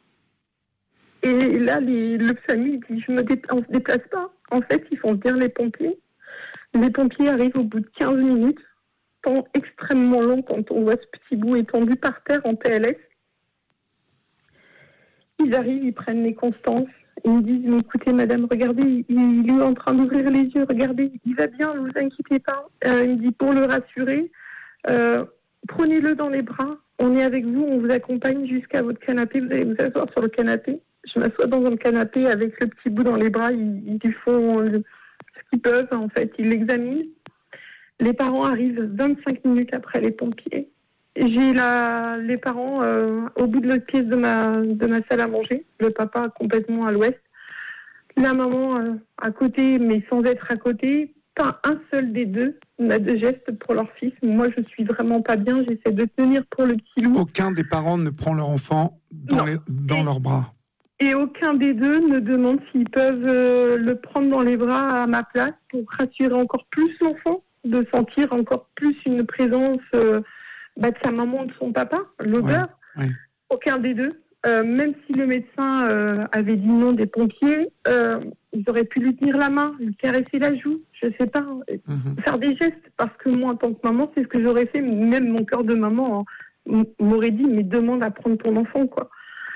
Et là, les, le SAMU dit, je me dé, on ne se déplace pas. En fait, ils font venir les pompiers. Les pompiers arrivent au bout de quinze minutes. Temps extrêmement long quand on voit ce petit bout étendu par terre en P L S. Ils arrivent, ils prennent les constances, ils me disent, mais écoutez madame, regardez, il, il est en train d'ouvrir les yeux, regardez, il va bien, ne vous inquiétez pas. Euh, il me dit, pour le rassurer, euh, prenez-le dans les bras, on est avec vous, on vous accompagne jusqu'à votre canapé, vous allez vous asseoir sur le canapé. Je m'assois dans un canapé avec le petit bout dans les bras, ils, ils font ce qu'ils peuvent, en fait, ils l'examinent. Les parents arrivent vingt-cinq minutes après les pompiers. J'ai la, les parents euh, au bout de l'autre pièce de ma, de ma salle à manger. Le papa complètement à l'ouest. La maman euh, à côté, mais sans être à côté. Pas un seul des deux n'a de geste pour leur fils. Moi, je suis vraiment pas bien. J'essaie de tenir pour le petit loup. Aucun des parents ne prend leur enfant dans, les, dans et, leurs bras. Et aucun des deux ne demande s'ils peuvent euh, le prendre dans les bras à ma place pour rassurer encore plus l'enfant, de sentir encore plus une présence euh, bah, de sa maman, de son papa, l'odeur. Ouais, ouais. Aucun des deux. Euh, même si le médecin euh, avait dit non des pompiers, euh, ils auraient pu lui tenir la main, lui caresser la joue, je sais pas, mm-hmm. faire des gestes. Parce que moi, en tant que maman, c'est ce que j'aurais fait. Même mon cœur de maman hein, m'aurait dit, mais demande à prendre ton enfant, quoi.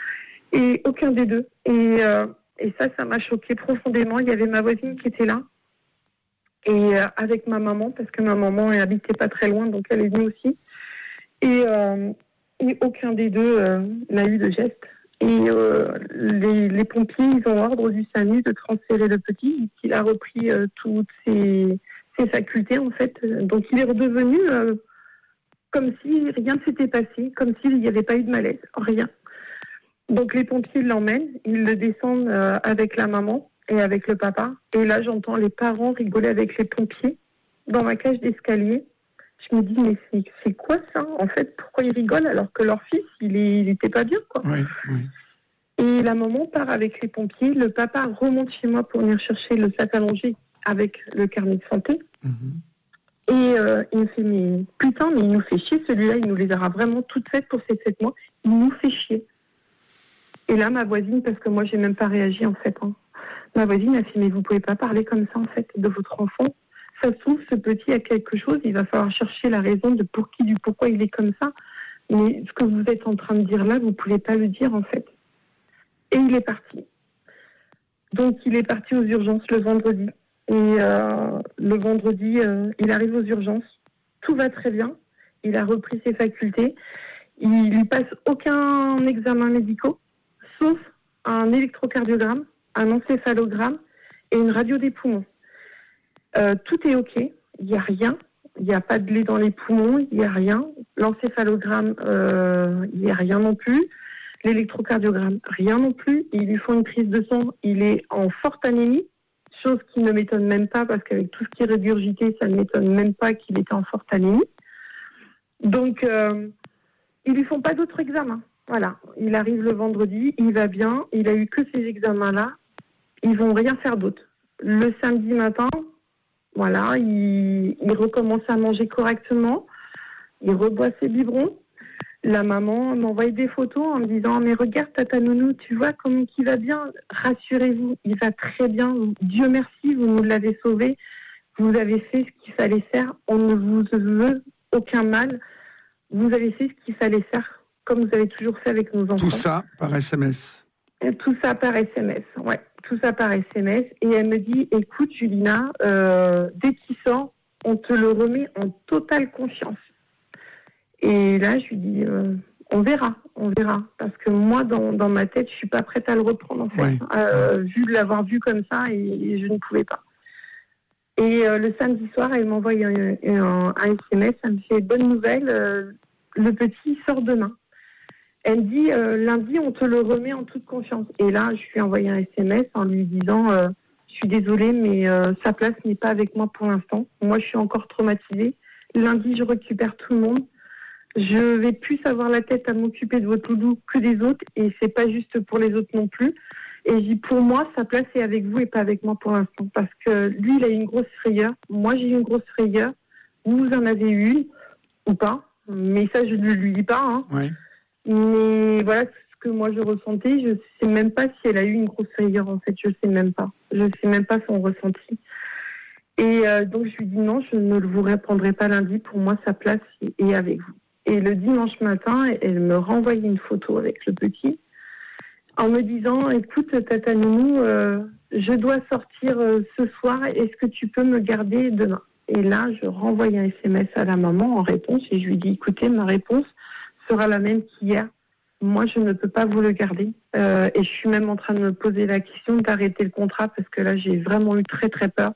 Et aucun des deux. Et, euh, et ça, ça m'a choquée profondément. Il y avait ma voisine qui était là. Et euh, avec ma maman, parce que ma maman elle habitait pas très loin, donc elle est venue aussi. Et, euh, et aucun des deux euh, n'a eu de geste. Et euh, les, les pompiers, ils ont ordre du SAMU de transférer le petit, qu'il a repris euh, toutes ses, ses facultés, en fait. Donc il est redevenu euh, comme si rien ne s'était passé, comme s'il n'y avait pas eu de malaise, rien. Donc les pompiers l'emmènent, ils le descendent euh, avec la maman et avec le papa. Et là, j'entends les parents rigoler avec les pompiers dans ma cage d'escalier. Je me dis, mais c'est, c'est quoi ça? En fait, pourquoi ils rigolent alors que leur fils, il n'était pas bien, quoi. Oui, oui. Et la maman part avec les pompiers. Le papa remonte chez moi pour venir chercher le sac à manger avec le carnet de santé. Mm-hmm. Et euh, il me fait, mais putain, mais il nous fait chier celui-là. Il nous les aura vraiment toutes faites pour ces sept mois. Il nous fait chier. Et là, ma voisine, parce que moi, j'ai même pas réagi, en fait. Hein. Ma voisine a fait, mais vous pouvez pas parler comme ça, en fait, de votre enfant. Ça se trouve, ce petit a quelque chose, il va falloir chercher la raison de pour qui, du pourquoi il est comme ça. Mais ce que vous êtes en train de dire là, vous pouvez pas le dire, en fait. Et il est parti. Donc, il est parti aux urgences le vendredi. Et euh, le vendredi, euh, il arrive aux urgences. Tout va très bien. Il a repris ses facultés. Il lui passe aucun examen médical, sauf un électrocardiogramme, un encéphalogramme et une radio des poumons. Euh, tout est OK, il n'y a rien, il n'y a pas de lait dans les poumons, il n'y a rien. L'encéphalogramme, euh, il n'y a rien non plus. L'électrocardiogramme, rien non plus. Ils lui font une prise de sang, il est en forte anémie, chose qui ne m'étonne même pas parce qu'avec tout ce qui est régurgité, ça ne m'étonne même pas qu'il était en forte anémie. Donc, euh, ils lui font pas d'autres examens. Voilà, il arrive le vendredi, il va bien, il a eu que ces examens-là, ils vont rien faire d'autre. Le samedi matin, voilà, il, il recommence à manger correctement, il reboit ses biberons. la maman m'envoyait des photos en me disant « Mais regarde, Tata Nounou, tu vois comment il va bien. Rassurez-vous, il va très bien. Dieu merci, vous nous l'avez sauvé. Vous avez fait ce qu'il fallait faire. On ne vous veut aucun mal. Vous avez fait ce qu'il fallait faire, comme vous avez toujours fait avec nos enfants. » Tout ça par S M S. Et tout ça par S M S, ouais. Tout ça par S M S. Et elle me dit « Écoute, Julina, euh, dès qu'il sort, on te le remet en totale confiance. » Et là, je lui dis, euh, on verra, on verra. Parce que moi, dans, dans ma tête, je suis pas prête à le reprendre, en fait. Ouais. Euh, vu de l'avoir vu comme ça, et, et je ne pouvais pas. Et euh, le samedi soir, elle m'envoie un, un, un S M S, elle me fait, bonne nouvelle, euh, le petit sort demain. Elle me dit, euh, lundi, on te le remet en toute confiance. Et là, je lui ai envoyé un S M S en lui disant, euh, je suis désolée, mais euh, sa place n'est pas avec moi pour l'instant. Moi, je suis encore traumatisée. Lundi, je récupère tout le monde. Je vais plus avoir la tête à m'occuper de votre loulou que des autres, et c'est pas juste pour les autres non plus. Et je dis, pour moi, sa place est avec vous et pas avec moi pour l'instant. Parce que lui, il a eu une grosse frayeur. Moi, j'ai eu une grosse frayeur. Vous en avez eu une, ou pas. Mais ça, je ne lui dis pas. Hein. Oui. Mais voilà ce que moi, je ressentais. Je sais même pas si elle a eu une grosse frayeur, en fait. Je sais même pas. Je sais même pas son ressenti. Et euh, donc, je lui dis, non, je ne vous répondrai pas lundi. Pour moi, sa place est avec vous. Et le dimanche matin, elle me renvoyait une photo avec le petit en me disant, écoute, Tata Nounou, euh, je dois sortir euh, ce soir, est-ce que tu peux me garder demain? Et là, je renvoie un S M S à la maman en réponse et je lui dis, écoutez, ma réponse sera la même qu'hier. Moi, je ne peux pas vous le garder. Euh, et je suis même en train de me poser la question d'arrêter le contrat parce que là, j'ai vraiment eu très, très peur.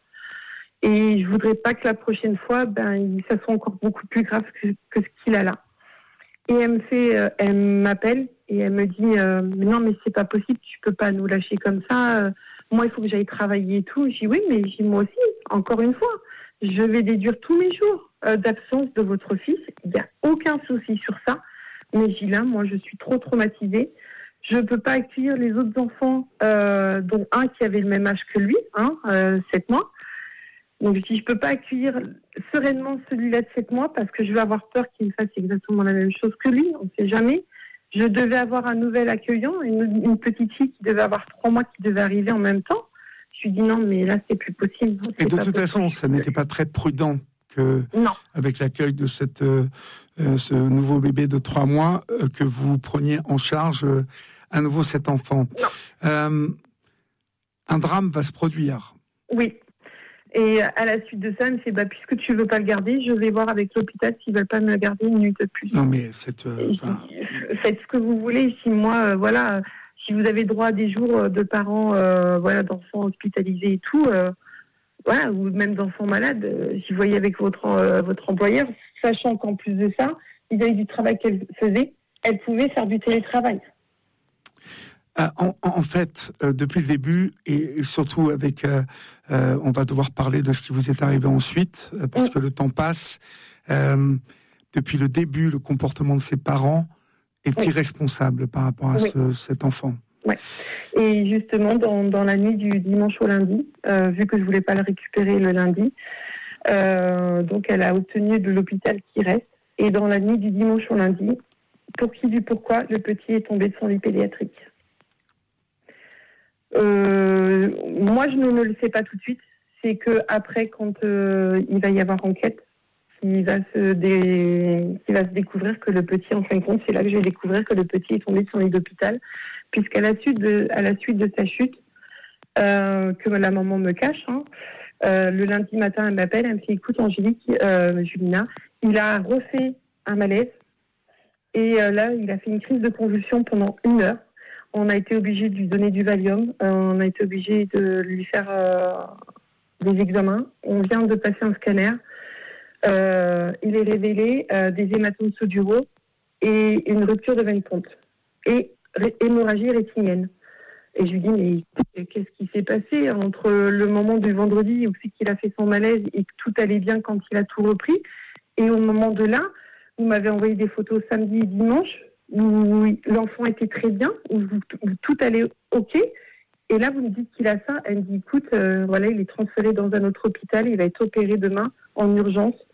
Et je voudrais pas que la prochaine fois, ben, ça soit encore beaucoup plus grave que, que ce qu'il a là. Et elle me fait, euh, elle m'appelle et elle me dit, euh, non, mais c'est pas possible, tu peux pas nous lâcher comme ça. Euh, moi, il faut que j'aille travailler et tout. Je dis, oui, mais je dis, moi aussi, encore une fois, je vais déduire tous mes jours euh, d'absence de votre fils. Il n'y a aucun souci sur ça. Mais je dis là, moi, je suis trop traumatisée. Je ne peux pas accueillir les autres enfants, euh, dont un qui avait le même âge que lui, hein, euh, sept mois. Donc, je dis, je ne peux pas accueillir sereinement celui-là de sept mois parce que je vais avoir peur qu'il me fasse exactement la même chose que lui. On ne sait jamais. Je devais avoir un nouvel accueillant, une, une petite fille qui devait avoir trois mois qui devait arriver en même temps. Je lui dis non, mais là, c'est plus possible. C'est Et de toute possible. façon, ça n'était pas très prudent que, non. avec l'accueil de cette, euh, ce nouveau bébé de trois mois, euh, que vous preniez en charge euh, à nouveau cet enfant. Euh, un drame va se produire. Oui. Et à la suite de ça, elle me fait, bah, puisque tu veux pas le garder, je vais voir avec l'hôpital s'ils veulent pas me le garder une minute de plus. Non, mais cette, euh, faites ce que vous voulez. Si moi, euh, voilà, euh, si vous avez droit à des jours de parents, euh, voilà, d'enfants hospitalisés et tout, euh, voilà, ou même d'enfants malades, euh, si vous voyez avec votre euh, votre employeur, sachant qu'en plus de ça, vis-à-vis du travail qu'elle faisait, elle pouvait faire du télétravail. Euh, en, en fait, euh, depuis le début, et, et surtout avec, euh, euh, on va devoir parler de ce qui vous est arrivé ensuite, euh, parce mmh. que le temps passe. Euh, depuis le début, le comportement de ses parents est oui. irresponsable par rapport à oui. ce, cet enfant. Ouais. Et justement, dans, dans la nuit du dimanche au lundi, euh, vu que je voulais pas le récupérer le lundi, euh, donc elle a obtenu de l'hôpital qui reste. Et dans la nuit du dimanche au lundi, pour qui du pourquoi, le petit est tombé de son lit pédiatrique. Euh, moi, je ne me le sais pas tout de suite. C'est que après, quand euh, il va y avoir enquête, il va se dé... il va se découvrir que le petit, en fin de compte, c'est là que je vais découvrir que le petit est tombé de son lit d'hôpital, puisqu'à la suite de, à la suite de sa chute, euh, que la maman me cache, hein, euh, le lundi matin, elle m'appelle, elle me fait, écoute, Angélique, euh, Julina, il a refait un malaise et euh, là, il a fait une crise de convulsion pendant une heure. On a été obligé de lui donner du Valium. Euh, on a été obligé de lui faire euh, des examens. On vient de passer un scanner. Euh, il est révélé euh, des hématomes soduraux et une rupture de veine ponte et ré- hémorragie rétinienne. Et je lui dis, mais qu'est-ce qui s'est passé entre le moment du vendredi où c'est qu'il a fait son malaise et que tout allait bien quand il a tout repris, et au moment de là, vous m'avez envoyé des photos samedi et dimanche où l'enfant était très bien, où, où tout allait OK. Et là, vous me dites qu'il a ça. Elle me dit, écoute, euh, voilà, il est transféré dans un autre hôpital, il va être opéré demain en urgence.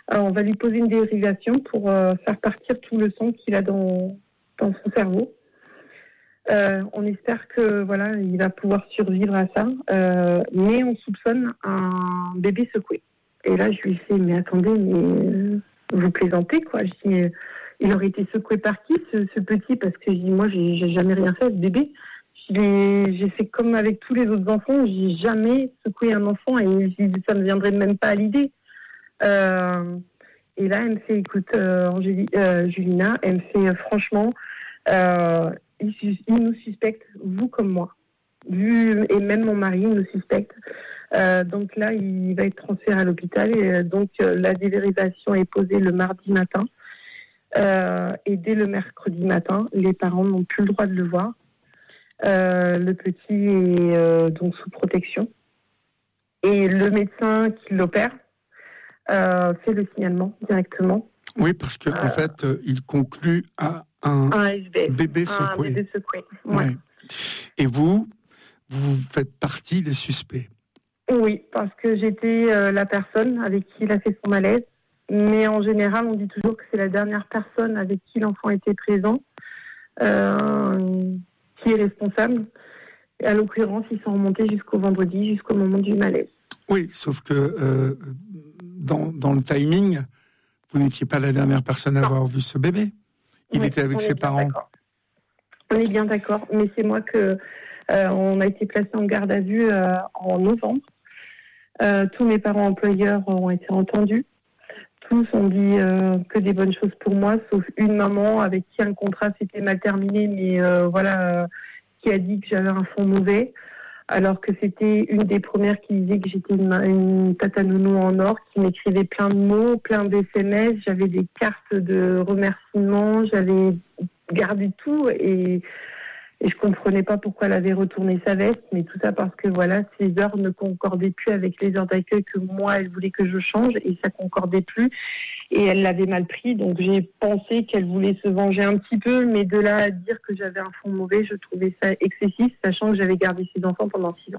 Alors, on va lui poser une dérivation pour euh, faire partir tout le sang qu'il a dans, dans son cerveau. Euh, on espère que voilà, il va pouvoir survivre à ça, euh, mais on soupçonne un bébé secoué. Et là, je lui fais, mais attendez, mais euh, vous plaisantez, quoi. Je dis, euh, il aurait été secoué par qui, ce, ce petit? Parce que je dis, moi, j'ai, j'ai jamais rien fait à ce bébé. J'ai, j'ai fait comme avec tous les autres enfants, j'ai jamais secoué un enfant et je dis, ça ne me viendrait même pas à l'idée. Euh, et là, elle me fait, écoute, euh, Angéli- euh, Julina, elle me fait, euh, franchement, euh, il, il nous suspecte, vous comme moi. Vu, et même mon mari nous suspecte. Euh, donc là, il va être transféré à l'hôpital. Et euh, donc, euh, la dérivation est posée le mardi matin. Euh, et dès le mercredi matin, les parents n'ont plus le droit de le voir. Euh, le petit est euh, donc sous protection. Et le médecin qui l'opère euh, fait le signalement directement. Oui, parce qu'en euh, fait, euh, il conclut à un, un S B F, bébé secoué. Un bébé secoué. Ouais. Ouais. Et vous, vous faites partie des suspects. Oui, parce que j'étais euh, la personne avec qui il a fait son malaise. Mais en général, on dit toujours que c'est la dernière personne avec qui l'enfant était présent euh, qui est responsable. Et à l'occurrence, ils sont remontés jusqu'au vendredi, jusqu'au moment du malaise. Oui, sauf que euh, dans, dans le timing, vous n'étiez pas la dernière personne à non. avoir vu ce bébé. Il oui, était avec ses parents. D'accord. On est bien d'accord, mais c'est moi que euh, on a été placé en garde à vue euh, en novembre. Euh, tous mes parents employeurs ont été entendus. Tous ont dit euh, que des bonnes choses pour moi, sauf une maman avec qui un contrat s'était mal terminé, mais euh, voilà, euh, qui a dit que j'avais un fond mauvais, alors que c'était une des premières qui disait que j'étais une, une tata nounou en or, qui m'écrivait plein de mots, plein de S M S, j'avais des cartes de remerciements, j'avais gardé tout et, et je comprenais pas pourquoi elle avait retourné sa veste, mais tout ça parce que voilà, ses heures ne concordaient plus avec les heures d'accueil que moi elle voulait que je change et ça concordait plus et elle l'avait mal pris, donc j'ai pensé qu'elle voulait se venger un petit peu, mais de là à dire que j'avais un fond mauvais, je trouvais ça excessif, sachant que j'avais gardé ses enfants pendant six ans.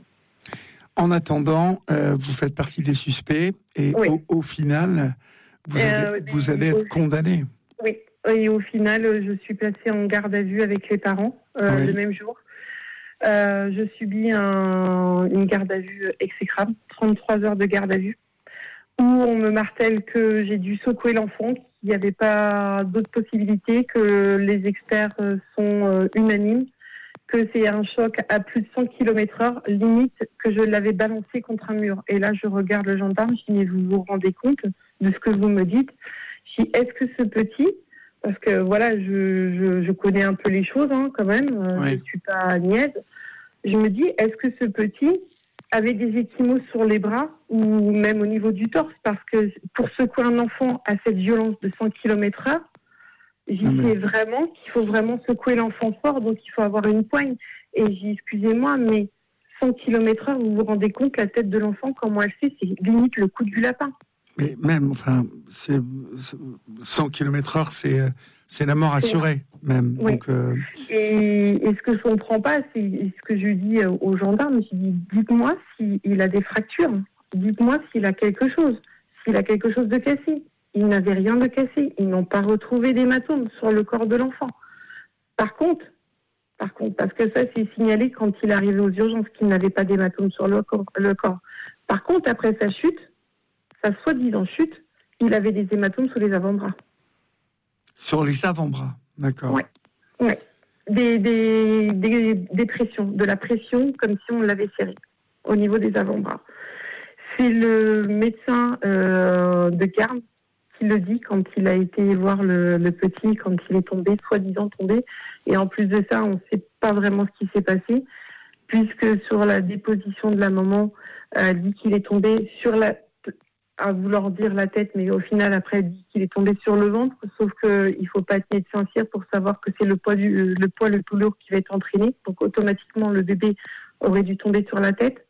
En attendant, euh, vous faites partie des suspects et oui. au, au final, vous allez, euh, vous allez être condamné. Oui. Et au final, je suis placée en garde à vue avec les parents euh, oui. le même jour. Euh, je subis un, une garde à vue exécrable, trente-trois heures de garde à vue, où on me martèle que j'ai dû secouer l'enfant, qu'il n'y avait pas d'autres possibilités, que les experts sont unanimes, que c'est un choc à plus de cent kilomètres heure, limite que je l'avais balancé contre un mur. Et là, je regarde le gendarme, je dis, mais vous vous rendez compte de ce que vous me dites? Je dis, est-ce que ce petit... Parce que voilà, je, je, je connais un peu les choses hein, quand même, oui. Je ne suis pas niaise. Je me dis, est-ce que ce petit avait des échymoses sur les bras ou même au niveau du torse? Parce que pour secouer un enfant à cette violence de cent kilomètres heure, j'y sais mais... vraiment qu'il faut vraiment secouer l'enfant fort, donc il faut avoir une poigne. Et j'ai excusez-moi, mais cent kilomètres heure, vous vous rendez compte, la tête de l'enfant, comment elle fait, c'est limite le coup du lapin. Mais même, enfin, c'est cent kilomètres heure, c'est, c'est la mort assurée, même. Oui. Donc, euh... et, et ce que je ne comprends pas, c'est ce que je dis aux gendarmes. Je dis, dites-moi s'il a des fractures. Dites-moi s'il a quelque chose. S'il a quelque chose de cassé. Il n'avait rien de cassé. Ils n'ont pas retrouvé d'hématome sur le corps de l'enfant. Par contre, par contre, parce que ça, c'est signalé quand il est arrivé aux urgences qu'il n'avait pas d'hématome sur le corps, le corps. Par contre, après sa chute, sa soi-disant chute, il avait des hématomes sur les avant-bras. Sur les avant-bras, d'accord. Oui, ouais. des, des, des, des pressions, de la pression comme si on l'avait serré au niveau des avant-bras. C'est le médecin euh, de garde qui le dit quand il a été voir le, le petit, quand il est tombé, soi-disant tombé. Et en plus de ça, on ne sait pas vraiment ce qui s'est passé, puisque sur la déposition de la maman, elle euh, dit qu'il est tombé sur la... à vouloir dire la tête, mais au final, après, elle dit qu'il est tombé sur le ventre, sauf qu'il ne faut pas être médecin cire pour savoir que c'est le poids, du, le poids le plus lourd qui va être entraîné. Donc, automatiquement, le bébé aurait dû tomber sur la tête.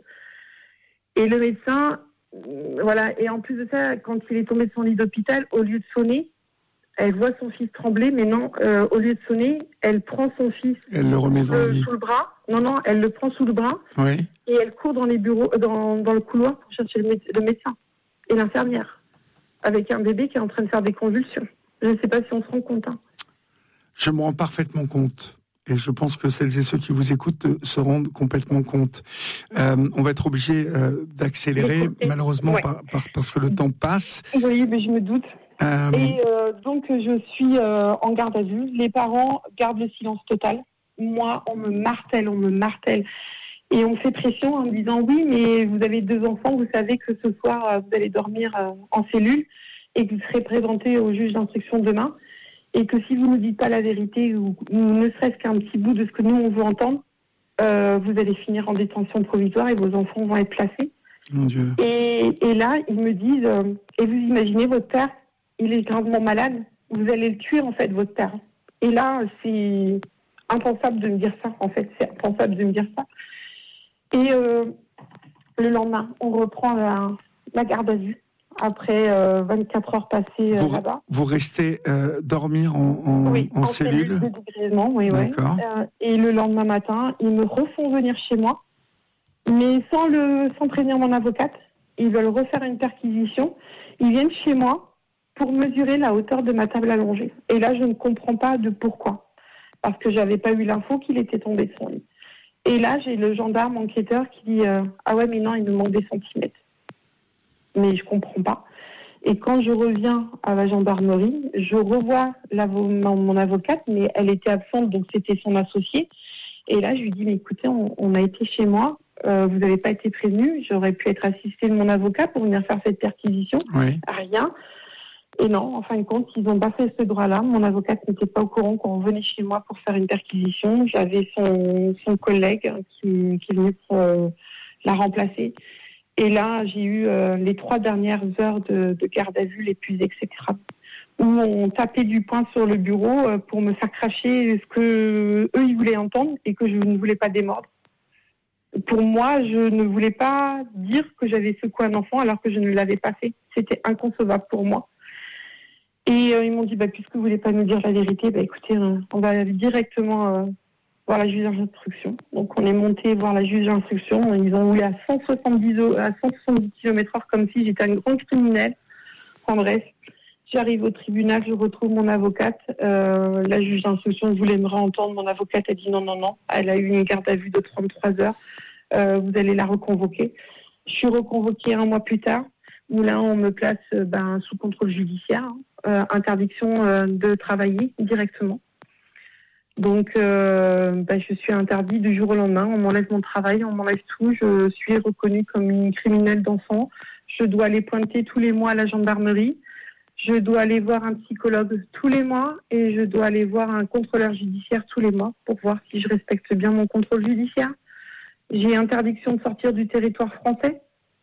Et le médecin, voilà, et en plus de ça, quand il est tombé de son lit d'hôpital, au lieu de sonner, elle voit son fils trembler, mais non, euh, au lieu de sonner, elle prend son fils elle le remet euh, sous le bras. Non, non, elle le prend sous le bras, oui. Et elle court dans les bureaux, dans, dans le couloir pour chercher le, méde- le médecin. Et l'infirmière. avec un bébé qui est en train de faire des convulsions. Je ne sais pas si on se rend compte. Hein. Je me rends parfaitement compte. Et je pense que celles et ceux qui vous écoutent se rendent complètement compte. Euh, on va être obligé euh, d'accélérer, malheureusement, ouais. par, par, parce que le temps passe. Oui, mais je me doute. Euh... Et euh, donc, je suis euh, en garde à vue. Les parents gardent le silence total. Moi, on me martèle, on me martèle. Et on me fait pression en me disant, oui, mais vous avez deux enfants, vous savez que ce soir, vous allez dormir en cellule et que vous serez présenté au juge d'instruction demain. Et que si vous ne dites pas la vérité ou, ou ne serait-ce qu'un petit bout de ce que nous, on veut entendre, euh, vous allez finir en détention provisoire et vos enfants vont être placés. Mon Dieu. Et, et là, ils me disent, euh, et vous imaginez, votre père, il est gravement malade, vous allez le tuer, en fait, votre père. Et là, c'est impensable de me dire ça, en fait, c'est impensable de me dire ça. Et euh, le lendemain, on reprend la, la garde à vue. Après euh, vingt-quatre heures passées euh, vous, là-bas. Vous restez euh, dormir en, en, oui, en, en cellule, cellule de dégrisement, oui, D'accord. oui. Euh, et le lendemain matin, ils me refont venir chez moi, mais sans, le, sans prévenir mon avocate. Ils veulent refaire une perquisition. Ils viennent chez moi pour mesurer la hauteur de ma table allongée. Et là, je ne comprends pas de pourquoi. Parce que je n'avais pas eu l'info qu'il était tombé de son lit. Et là, j'ai le gendarme enquêteur qui dit euh, « Ah ouais, mais non, il me manque des centimètres. » Mais je comprends pas. Et quand je reviens à la gendarmerie, je revois mon, mon avocate, mais elle était absente, donc c'était son associé. Et là, je lui dis, mais écoutez, on, on a été chez moi, euh, vous n'avez pas été prévenu, j'aurais pu être assistée de mon avocat pour venir faire cette perquisition. Oui. Rien. Et non, en fin de compte, ils n'ont pas fait ce droit-là. Mon avocate n'était pas au courant qu'on venait chez moi pour faire une perquisition. J'avais son, son collègue qui, qui est venu pour euh, la remplacer. Et là, j'ai eu euh, les trois dernières heures de, de garde à vue les plus exécrables, où on tapait du poing sur le bureau euh, pour me faire cracher ce que eux ils voulaient entendre et que je ne voulais pas démordre. Pour moi, je ne voulais pas dire que j'avais secoué un enfant alors que je ne l'avais pas fait. C'était inconcevable pour moi. Et euh, ils m'ont dit, bah, puisque vous ne voulez pas nous dire la vérité, bah, écoutez, euh, on va directement... Euh, voir la juge d'instruction. Donc on est monté voir la juge d'instruction. Ils ont roulé à cent soixante-dix, à cent soixante-dix kilomètres heure comme si j'étais une grande criminelle. Enfin bref, j'arrive au tribunal, je retrouve mon avocate. Euh, la juge d'instruction voulait me réentendre. Mon avocate a dit non, non, non. Elle a eu une garde à vue de trente-trois heures. Euh, vous allez la reconvoquer. Je suis reconvoquée un mois plus tard, où là on me place euh, ben, sous contrôle judiciaire. Euh, interdiction euh, de travailler directement. Donc, euh, bah, je suis interdite du jour au lendemain. On m'enlève mon travail, on m'enlève tout. Je suis reconnue comme une criminelle d'enfant. Je dois aller pointer tous les mois à la gendarmerie. Je dois aller voir un psychologue tous les mois et je dois aller voir un contrôleur judiciaire tous les mois pour voir si je respecte bien mon contrôle judiciaire. J'ai interdiction de sortir du territoire français.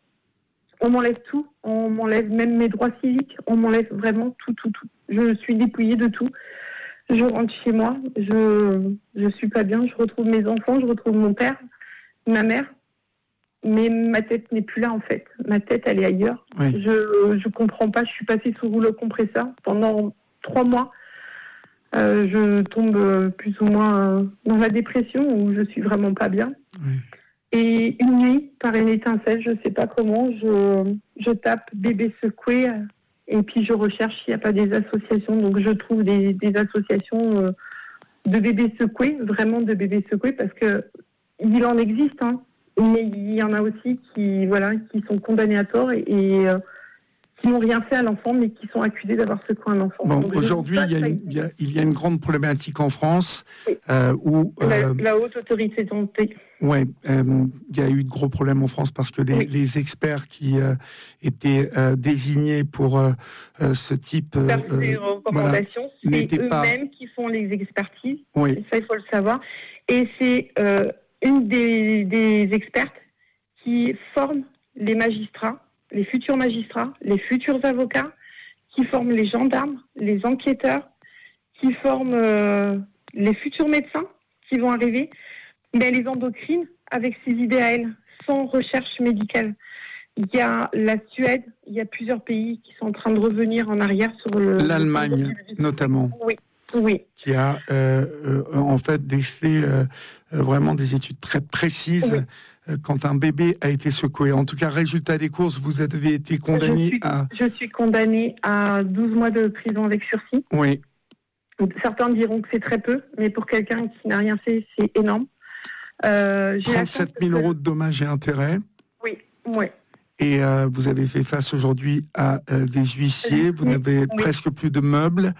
On m'enlève tout. On m'enlève même mes droits civiques. On m'enlève vraiment tout, tout, tout. Je suis dépouillée de tout. Je rentre chez moi, je je suis pas bien, je retrouve mes enfants, je retrouve mon père, ma mère, mais ma tête n'est plus là en fait. Ma tête, elle est ailleurs. Oui. Je je comprends pas. Je suis passée sous rouleau compresseur pendant trois mois. Euh, je tombe plus ou moins dans la dépression où je suis vraiment pas bien. Oui. Et une nuit, par une étincelle, je sais pas comment, je je tape bébé secoué. Et puis je recherche s'il n'y a pas des associations. Donc je trouve des, des associations euh, de bébés secoués, vraiment de bébés secoués, parce que il en existe, hein, mais il y en a aussi qui, voilà, qui sont condamnés à tort et, et euh, qui n'ont rien fait à l'enfant, mais qui sont accusés d'avoir secoué un enfant. Bon, Donc, aujourd'hui, il y, a une, il, y a, il y a une grande problématique en France oui. euh, où la, euh, la haute autorité de santé. Ouais, euh, il y a eu de gros problèmes en France parce que les, oui. les experts qui euh, étaient euh, désignés pour euh, euh, ce type de euh, recommandations, voilà, c'est eux-mêmes pas... qui font les expertises. Oui. Et ça, il faut le savoir. Et c'est euh, une des, des expertes qui forme les magistrats, les futurs magistrats, les futurs avocats, qui forment les gendarmes, les enquêteurs, qui forment euh, les futurs médecins qui vont arriver. Mais elle les endocrine avec ses idées à elle, sans recherche médicale. Il y a la Suède, il y a plusieurs pays qui sont en train de revenir en arrière sur le... L'Allemagne, le... notamment. Oui, oui. Qui a, euh, euh, en fait, décelé euh, vraiment des études très précises oui. quand un bébé a été secoué. En tout cas, résultat des courses, vous avez été condamné je suis, à... Je suis condamnée à douze mois de prison avec sursis. Oui. Certains diront que c'est très peu, mais pour quelqu'un qui n'a rien fait, c'est énorme. Euh, trente-sept mille euros de dommages et intérêts. Oui, oui. Et euh, vous avez fait face aujourd'hui à euh, des huissiers, vous oui, n'avez oui. presque plus de meubles.